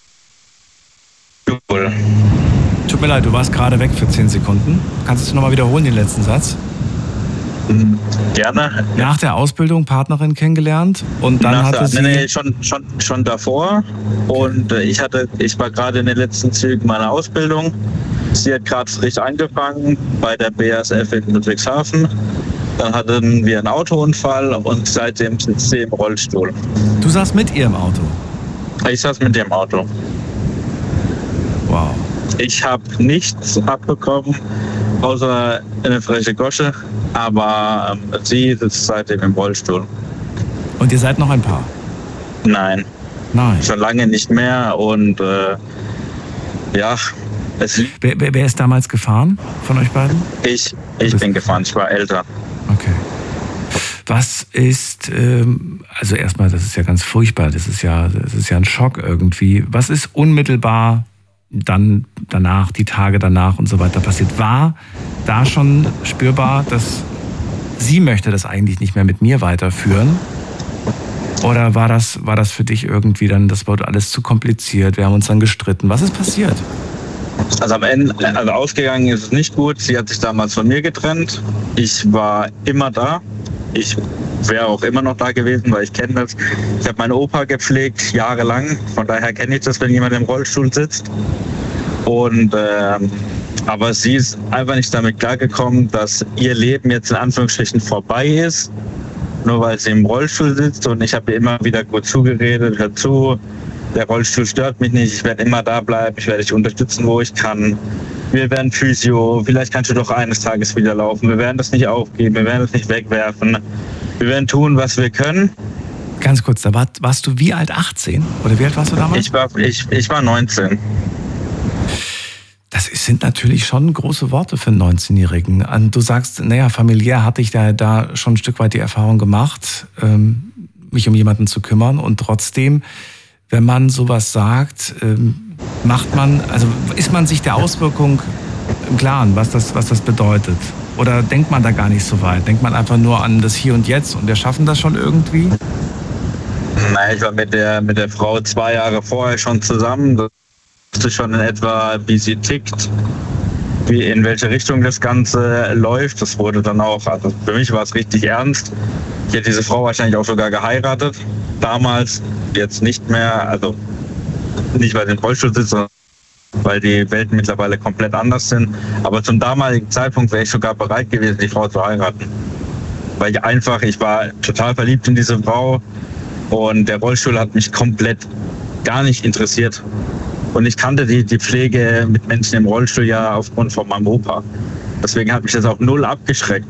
Tut mir leid, du warst gerade weg für zehn Sekunden. Kannst du es nochmal wiederholen, den letzten Satz? Gerne. Nach der Ausbildung Partnerin kennengelernt und dann Nach hatte der, sie... Nee, nee, schon, schon, schon davor. Und ich hatte, ich war gerade in den letzten Zügen meiner Ausbildung. Sie hat gerade frisch angefangen bei der B A S F in Ludwigshafen. Dann hatten wir einen Autounfall und seitdem sitzt sie im Rollstuhl. Du saßt mit ihr im Auto? Ich saß mit ihr im Auto. Wow. Ich habe nichts abbekommen, außer eine freche Gosche, aber ähm, sie sitzt seitdem im Rollstuhl. Und ihr seid noch ein Paar? Nein. Nein. Schon lange nicht mehr und äh, ja. Es wer, wer, wer ist damals gefahren von euch beiden? Ich, ich bin gefahren, ich war älter. Okay. Was ist, ähm, also erstmal, das ist ja ganz furchtbar, das ist ja, das ist ja ein Schock irgendwie. Was ist unmittelbar dann danach, die Tage danach und so weiter passiert. War da schon spürbar, dass sie möchte das eigentlich nicht mehr mit mir weiterführen? Oder war das, war das für dich irgendwie dann, das wurde alles zu kompliziert, wir haben uns dann gestritten. Was ist passiert? Also am Ende, also ausgegangen ist es nicht gut. Sie hat sich damals von mir getrennt. Ich war immer da. Ich wäre auch immer noch da gewesen, weil ich kenne das. Ich habe meinen Opa gepflegt, jahrelang. Von daher kenne ich das, wenn jemand im Rollstuhl sitzt. Und ähm, aber sie ist einfach nicht damit klargekommen, dass ihr Leben jetzt in Anführungsstrichen vorbei ist, nur weil sie im Rollstuhl sitzt. Und ich habe ihr immer wieder gut zugeredet, hör zu, der Rollstuhl stört mich nicht, ich werde immer da bleiben, ich werde dich unterstützen, wo ich kann. Wir werden Physio, vielleicht kannst du doch eines Tages wieder laufen. Wir werden das nicht aufgeben, wir werden das nicht wegwerfen. Wir werden tun, was wir können. Ganz kurz, da war, warst du wie alt? achtzehn? Oder wie alt warst du damals? Ich war, ich, ich war neunzehn. Das sind natürlich schon große Worte für einen neunzehnjährigen. Du sagst, naja, familiär hatte ich da, da schon ein Stück weit die Erfahrung gemacht, ähm, mich um jemanden zu kümmern. Und trotzdem, wenn man sowas sagt, ähm, macht man, also ist man sich der Auswirkung im Klaren, was das, was das bedeutet? Oder denkt man da gar nicht so weit? Denkt man einfach nur an das Hier und Jetzt und wir schaffen das schon irgendwie? Nein, ich war mit der, mit der Frau zwei Jahre vorher schon zusammen. Das wusste schon in etwa, wie sie tickt, wie in welche Richtung das Ganze läuft. Das wurde dann auch, also für mich war es richtig ernst. Ich hätte diese Frau wahrscheinlich auch sogar geheiratet. Damals, jetzt nicht mehr, also nicht weil sie im Rollstuhl sitzt, sondern weil die Welten mittlerweile komplett anders sind. Aber zum damaligen Zeitpunkt wäre ich sogar bereit gewesen, die Frau zu heiraten. Weil ich einfach, ich war total verliebt in diese Frau und der Rollstuhl hat mich komplett gar nicht interessiert. Und ich kannte die, die Pflege mit Menschen im Rollstuhl ja aufgrund von meinem Opa. Deswegen hat mich das auch null abgeschreckt.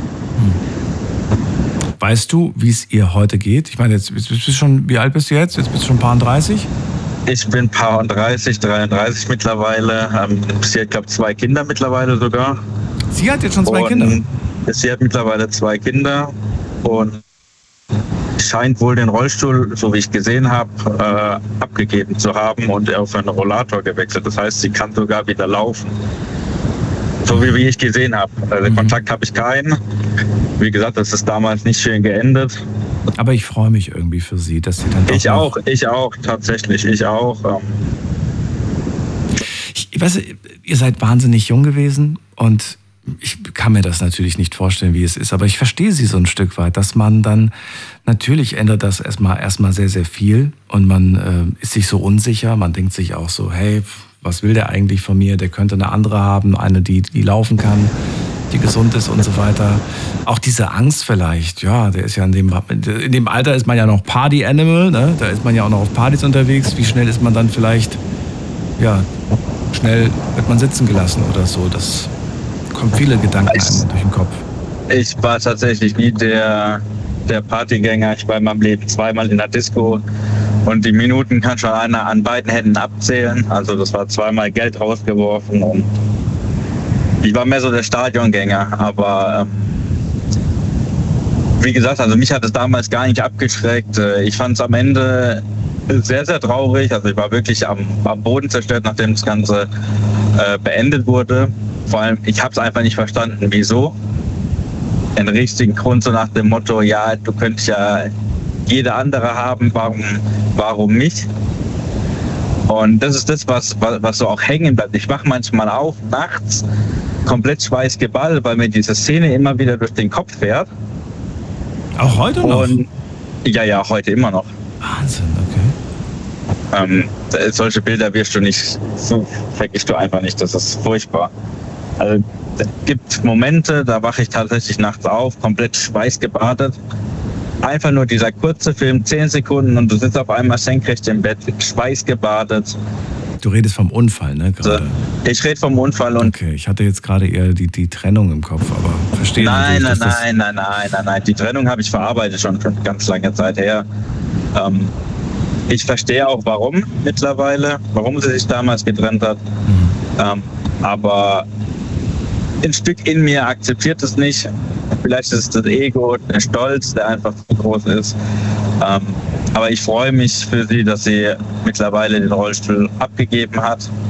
Weißt du, wie es ihr heute geht? Ich meine, jetzt bist du schon, wie alt bist du jetzt? Jetzt bist du schon paar dreißig? Ich bin paar dreißig, dreiunddreißig mittlerweile. Ähm, sie hat, glaube ich, zwei Kinder mittlerweile sogar. Sie hat jetzt schon zwei und Kinder? Sie hat mittlerweile zwei Kinder und scheint wohl den Rollstuhl, so wie ich gesehen habe, äh, abgegeben zu haben und auf einen Rollator gewechselt. Das heißt, sie kann sogar wieder laufen. So wie, wie ich gesehen habe. Also mhm. Kontakt habe ich keinen. Wie gesagt, das ist damals nicht schön geendet. Aber ich freue mich irgendwie für Sie, dass Sie dann doch Ich auch, ich auch, tatsächlich, ich auch. Ich, ich weiß, ihr seid wahnsinnig jung gewesen und ich kann mir das natürlich nicht vorstellen, wie es ist, aber ich verstehe Sie so ein Stück weit, dass man dann, natürlich ändert das erstmal erstmal sehr, sehr viel und man äh, ist sich so unsicher, man denkt sich auch so, hey, was will der eigentlich von mir? Der könnte eine andere haben, eine, die, die laufen kann, die gesund ist und so weiter. Auch diese Angst vielleicht, ja, der ist ja in dem, in dem Alter ist man ja noch Party-Animal, ne? Da ist man ja auch noch auf Partys unterwegs. Wie schnell ist man dann vielleicht, ja, schnell wird man sitzen gelassen oder so. Das kommt viele Gedanken einem durch den Kopf. Ich war tatsächlich nie der, der Partygänger. Ich war in meinem Leben zweimal in der Disco. Und die Minuten kann schon einer an beiden Händen abzählen. Also das war zweimal Geld rausgeworfen. Und ich war mehr so der Stadiongänger. Aber ähm, wie gesagt, also mich hat es damals gar nicht abgeschreckt. Ich fand es am Ende sehr, sehr traurig. Also ich war wirklich am, am Boden zerstört, nachdem das Ganze äh, beendet wurde. Vor allem, ich habe es einfach nicht verstanden, wieso. Den richtigen Grund so nach dem Motto, ja, du könntest ja jeder andere haben, warum, warum mich? Und das ist das, was, was, was so auch hängen bleibt. Ich wache manchmal auf, nachts, komplett schweißgeballt, weil mir diese Szene immer wieder durch den Kopf fährt. Auch heute noch? Und, ja, ja, heute immer noch. Wahnsinn, okay. Ähm, solche Bilder wirst du nicht, so vergisst du einfach nicht, das ist furchtbar. Also, es gibt Momente, da wache ich tatsächlich nachts auf, komplett schweißgebadet. Einfach nur dieser kurze Film, zehn Sekunden und du sitzt auf einmal senkrecht im Bett, schweißgebadet. Du redest vom Unfall, ne? Gerade. Ich rede vom Unfall und. Okay, ich hatte jetzt gerade eher die, die Trennung im Kopf, aber verstehe Nein, nein, dass nein, nein, nein, nein, nein. Die Trennung habe ich verarbeitet schon schon ganz lange Zeit her. Ähm, ich verstehe auch, warum mittlerweile, warum sie sich damals getrennt hat. Mhm. Ähm, aber ein Stück in mir akzeptiert es nicht. Vielleicht ist es das Ego, der Stolz, der einfach zu groß ist. Ähm, aber ich freue mich für sie, dass sie mittlerweile den Rollstuhl abgegeben hat.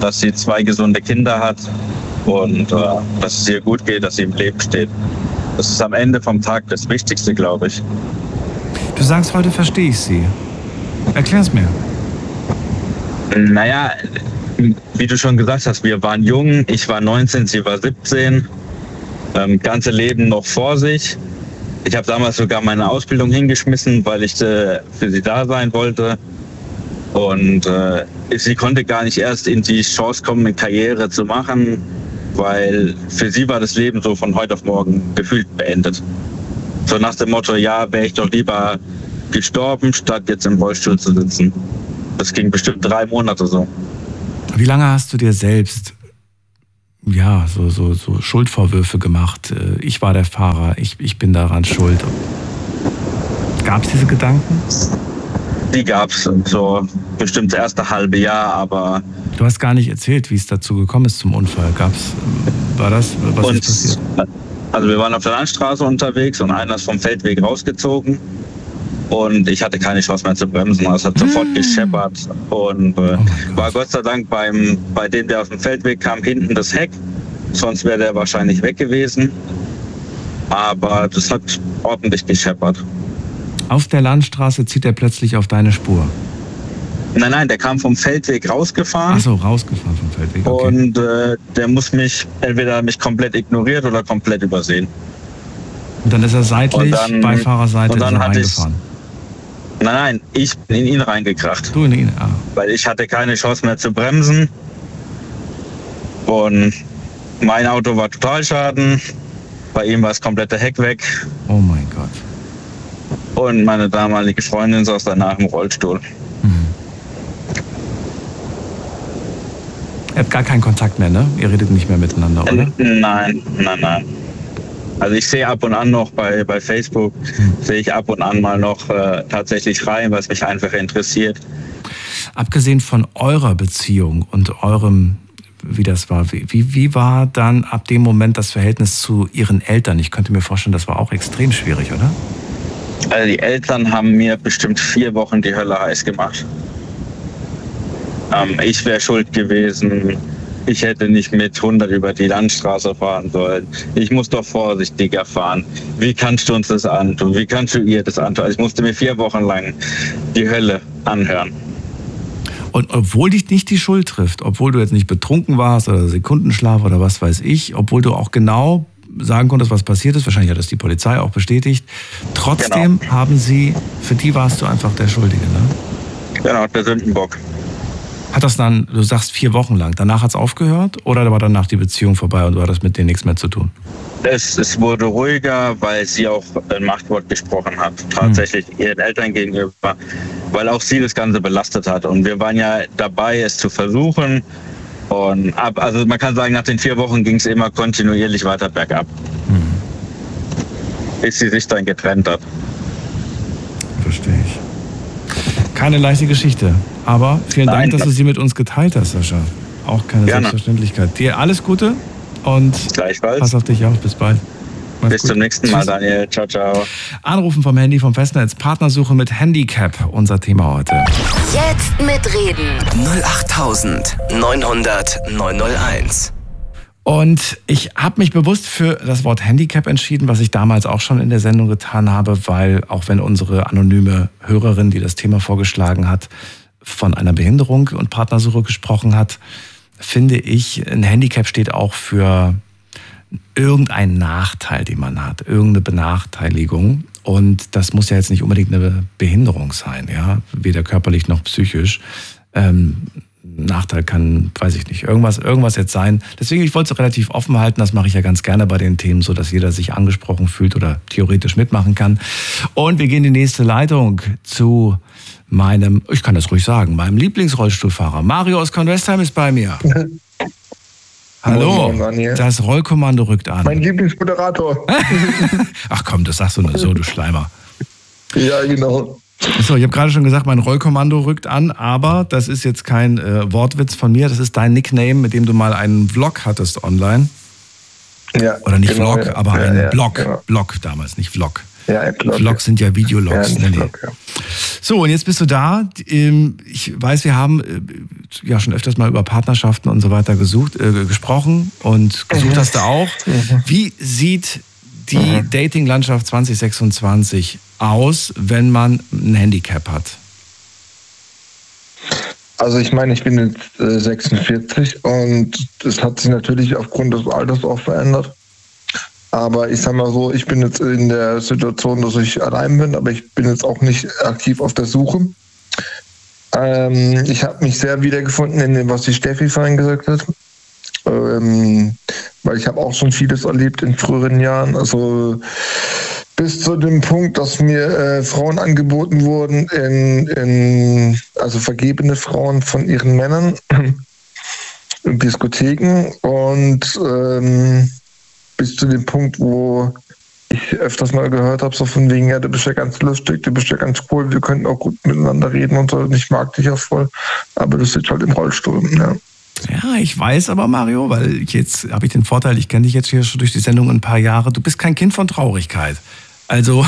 dass sie zwei gesunde Kinder hat und äh, dass es ihr gut geht, dass sie im Leben steht. Das ist am Ende vom Tag das Wichtigste, glaube ich. Du sagst, heute verstehe ich sie. Erklär's mir. Naja, wie du schon gesagt hast, wir waren jung, ich war neunzehn, sie war siebzehn, ähm, ganze Leben noch vor sich. Ich habe damals sogar meine Ausbildung hingeschmissen, weil ich äh, für sie da sein wollte. Und äh, sie konnte gar nicht erst in die Chance kommen, eine Karriere zu machen, weil für sie war das Leben so von heute auf morgen gefühlt beendet. So nach dem Motto, ja, wäre ich doch lieber gestorben, statt jetzt im Rollstuhl zu sitzen. Das ging bestimmt drei Monate so. Wie lange hast du dir selbst ja, so, so, so Schuldvorwürfe gemacht? Ich war der Fahrer, ich, ich bin daran schuld. Gab es diese Gedanken? Die gab es so bestimmt das erste halbe Jahr, aber... Du hast gar nicht erzählt, wie es dazu gekommen ist zum Unfall. Gab's, war das, was und, ist passiert? Also wir waren auf der Landstraße unterwegs und einer ist vom Feldweg rausgezogen. Und ich hatte keine Chance mehr zu bremsen. Es hat sofort ah. gescheppert. Und äh, oh war Gott sei Dank beim, bei dem, der auf dem Feldweg kam, hinten das Heck. Sonst wäre der wahrscheinlich weg gewesen. Aber das hat ordentlich gescheppert. Auf der Landstraße zieht er plötzlich auf deine Spur? Nein, nein, der kam vom Feldweg rausgefahren. Ach so, rausgefahren vom Feldweg, okay. Und äh, der muss mich, entweder mich komplett ignoriert oder komplett übersehen. Und dann ist er seitlich, dann, Beifahrerseite, und dann ist er hatte reingefahren? Ich, nein, nein, ich bin in ihn reingekracht. Du in ihn, ah. Weil ich hatte keine Chance mehr zu bremsen. Und mein Auto war Totalschaden. Bei ihm war das komplette Heck weg. Oh mein Gott. Und meine damalige Freundin saß danach im Rollstuhl. Mhm. Ihr habt gar keinen Kontakt mehr, ne? Ihr redet nicht mehr miteinander, oder? Nein, nein, nein. Also ich sehe ab und an noch bei, bei Facebook, hm. sehe ich ab und an mal noch äh, tatsächlich rein, was mich einfach interessiert. Abgesehen von eurer Beziehung und eurem, wie das war, wie, wie war dann ab dem Moment das Verhältnis zu ihren Eltern? Ich könnte mir vorstellen, das war auch extrem schwierig, oder? Also die Eltern haben mir bestimmt vier Wochen die Hölle heiß gemacht. Ähm, ich wäre schuld gewesen. Ich hätte nicht mit hundert über die Landstraße fahren sollen. Ich muss doch vorsichtiger fahren. Wie kannst du uns das antun? Wie kannst du ihr das antun? Also ich musste mir vier Wochen lang die Hölle anhören. Und obwohl dich nicht die Schuld trifft, obwohl du jetzt nicht betrunken warst oder Sekundenschlaf oder was weiß ich, obwohl du auch genau sagen konntest, was passiert ist, wahrscheinlich hat das die Polizei auch bestätigt, trotzdem genau. haben sie, für die warst du einfach der Schuldige, ne? Genau, der Sündenbock. Hat das dann, du sagst vier Wochen lang, danach hat es aufgehört oder war danach die Beziehung vorbei und du hattest mit denen nichts mehr zu tun? Es, es wurde ruhiger, weil sie auch ein Machtwort gesprochen hat, tatsächlich hm. ihren Eltern gegenüber, weil auch sie das Ganze belastet hat. Und wir waren ja dabei, es zu versuchen. Und ab, also man kann sagen, nach den vier Wochen ging es immer kontinuierlich weiter bergab, hm. bis sie sich dann getrennt hat. Verstehe ich. Keine leichte Geschichte, aber vielen Nein, Dank, dass du sie mit uns geteilt hast, Sascha. Auch keine Gerne. Selbstverständlichkeit. Dir alles Gute und Gleichfalls. Pass auf dich auf. Bis bald. Mach's Bis gut. Zum nächsten Mal, Daniel. Ciao, ciao. Anrufen vom Handy vom Festnetz. Partnersuche mit Handicap. Unser Thema heute. Jetzt mitreden. null acht neunhundert neunhunderteins. Und ich habe mich bewusst für das Wort Handicap entschieden, was ich damals auch schon in der Sendung getan habe, weil auch wenn unsere anonyme Hörerin, die das Thema vorgeschlagen hat, von einer Behinderung und Partnersuche gesprochen hat, finde ich, ein Handicap steht auch für irgendeinen Nachteil, den man hat, irgendeine Benachteiligung. Und das muss ja jetzt nicht unbedingt eine Behinderung sein, ja, weder körperlich noch psychisch. Ähm, Nachteil kann, weiß ich nicht, irgendwas, irgendwas jetzt sein. Deswegen, ich wollte es relativ offen halten, das mache ich ja ganz gerne bei den Themen, so dass jeder sich angesprochen fühlt oder theoretisch mitmachen kann. Und wir gehen in die nächste Leitung zu meinem, ich kann das ruhig sagen, meinem Lieblingsrollstuhlfahrer. Mario aus Convestheim ist bei mir. Hallo, das Rollkommando rückt an. Mein Lieblingsmoderator. Ach komm, das sagst du nur so, du Schleimer. Ja, genau. So, ich habe gerade schon gesagt, mein Rollkommando rückt an, aber das ist jetzt kein äh, Wortwitz von mir, das ist dein Nickname, mit dem du mal einen Vlog hattest online. Ja. Oder nicht genau, Vlog, ja. aber ja, einen ja, Blog. Genau. Blog damals, nicht Vlog. Ja, Adblock. Vlogs sind ja Videologs. Ja, nee, Vlog, ja. So, und jetzt bist du da. Ich weiß, wir haben ja schon öfters mal über Partnerschaften und so weiter gesucht, äh, gesprochen und gesucht mhm. hast du auch. Mhm. Wie sieht die mhm. Dating-Landschaft zwanzig sechsundzwanzig aus, wenn man ein Handicap hat? Also ich meine, ich bin jetzt äh, sechsundvierzig und das hat sich natürlich aufgrund des Alters auch verändert. Aber ich sag mal so, ich bin jetzt in der Situation, dass ich allein bin, aber ich bin jetzt auch nicht aktiv auf der Suche. Ähm, ich habe mich sehr wiedergefunden in dem, was die Steffi vorhin gesagt hat. Ähm, weil ich habe auch schon vieles erlebt in früheren Jahren. Also bis zu dem Punkt, dass mir äh, Frauen angeboten wurden, in, in, also vergebene Frauen von ihren Männern in Diskotheken und ähm, bis zu dem Punkt, wo ich öfters mal gehört habe, so von wegen, ja, du bist ja ganz lustig, du bist ja ganz cool, wir könnten auch gut miteinander reden und so, und ich mag dich ja voll, aber du sitzt halt im Rollstuhl, ja. Ja, ich weiß aber, Mario, weil ich jetzt habe ich den Vorteil, ich kenne dich jetzt hier schon durch die Sendung ein paar Jahre, du bist kein Kind von Traurigkeit. Also